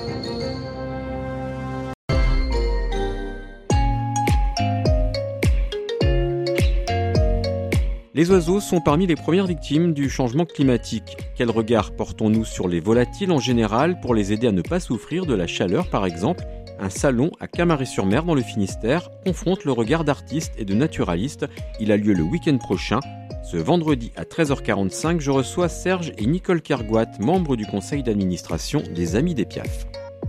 Les oiseaux sont parmi les premières victimes du changement climatique. Quel regard portons-nous sur les volatiles en général pour les aider à ne pas souffrir de la chaleur par exemple ? Un salon à Camaret-sur-Mer dans le Finistère confronte le regard d'artistes et de naturalistes. Il a lieu le week-end prochain. Ce vendredi à treize heures quarante-cinq, je reçois Serge et Nicole Kergoat, membres du conseil d'administration des Amis des Piaf.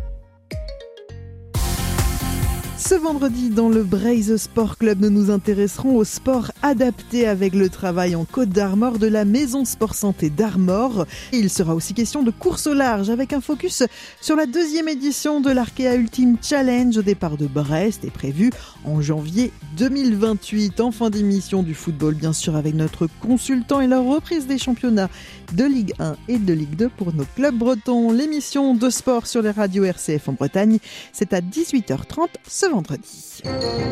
Ce vendredi, dans le Braise Sport Club, nous nous intéresserons au sport adapté avec le travail en Côte d'Armor de la Maison Sport Santé d'Armor. Il sera aussi question de course au large avec un focus sur la deuxième édition de l'Arkea Ultimate Challenge au départ de Brest et prévu en janvier deux mille vingt-huit. En fin d'émission du football, bien sûr, avec notre consultant et la reprise des championnats de Ligue un et de Ligue deux pour nos clubs bretons. L'émission de sport sur les radios R C F en Bretagne, c'est à dix-huit heures trente ce vendredi.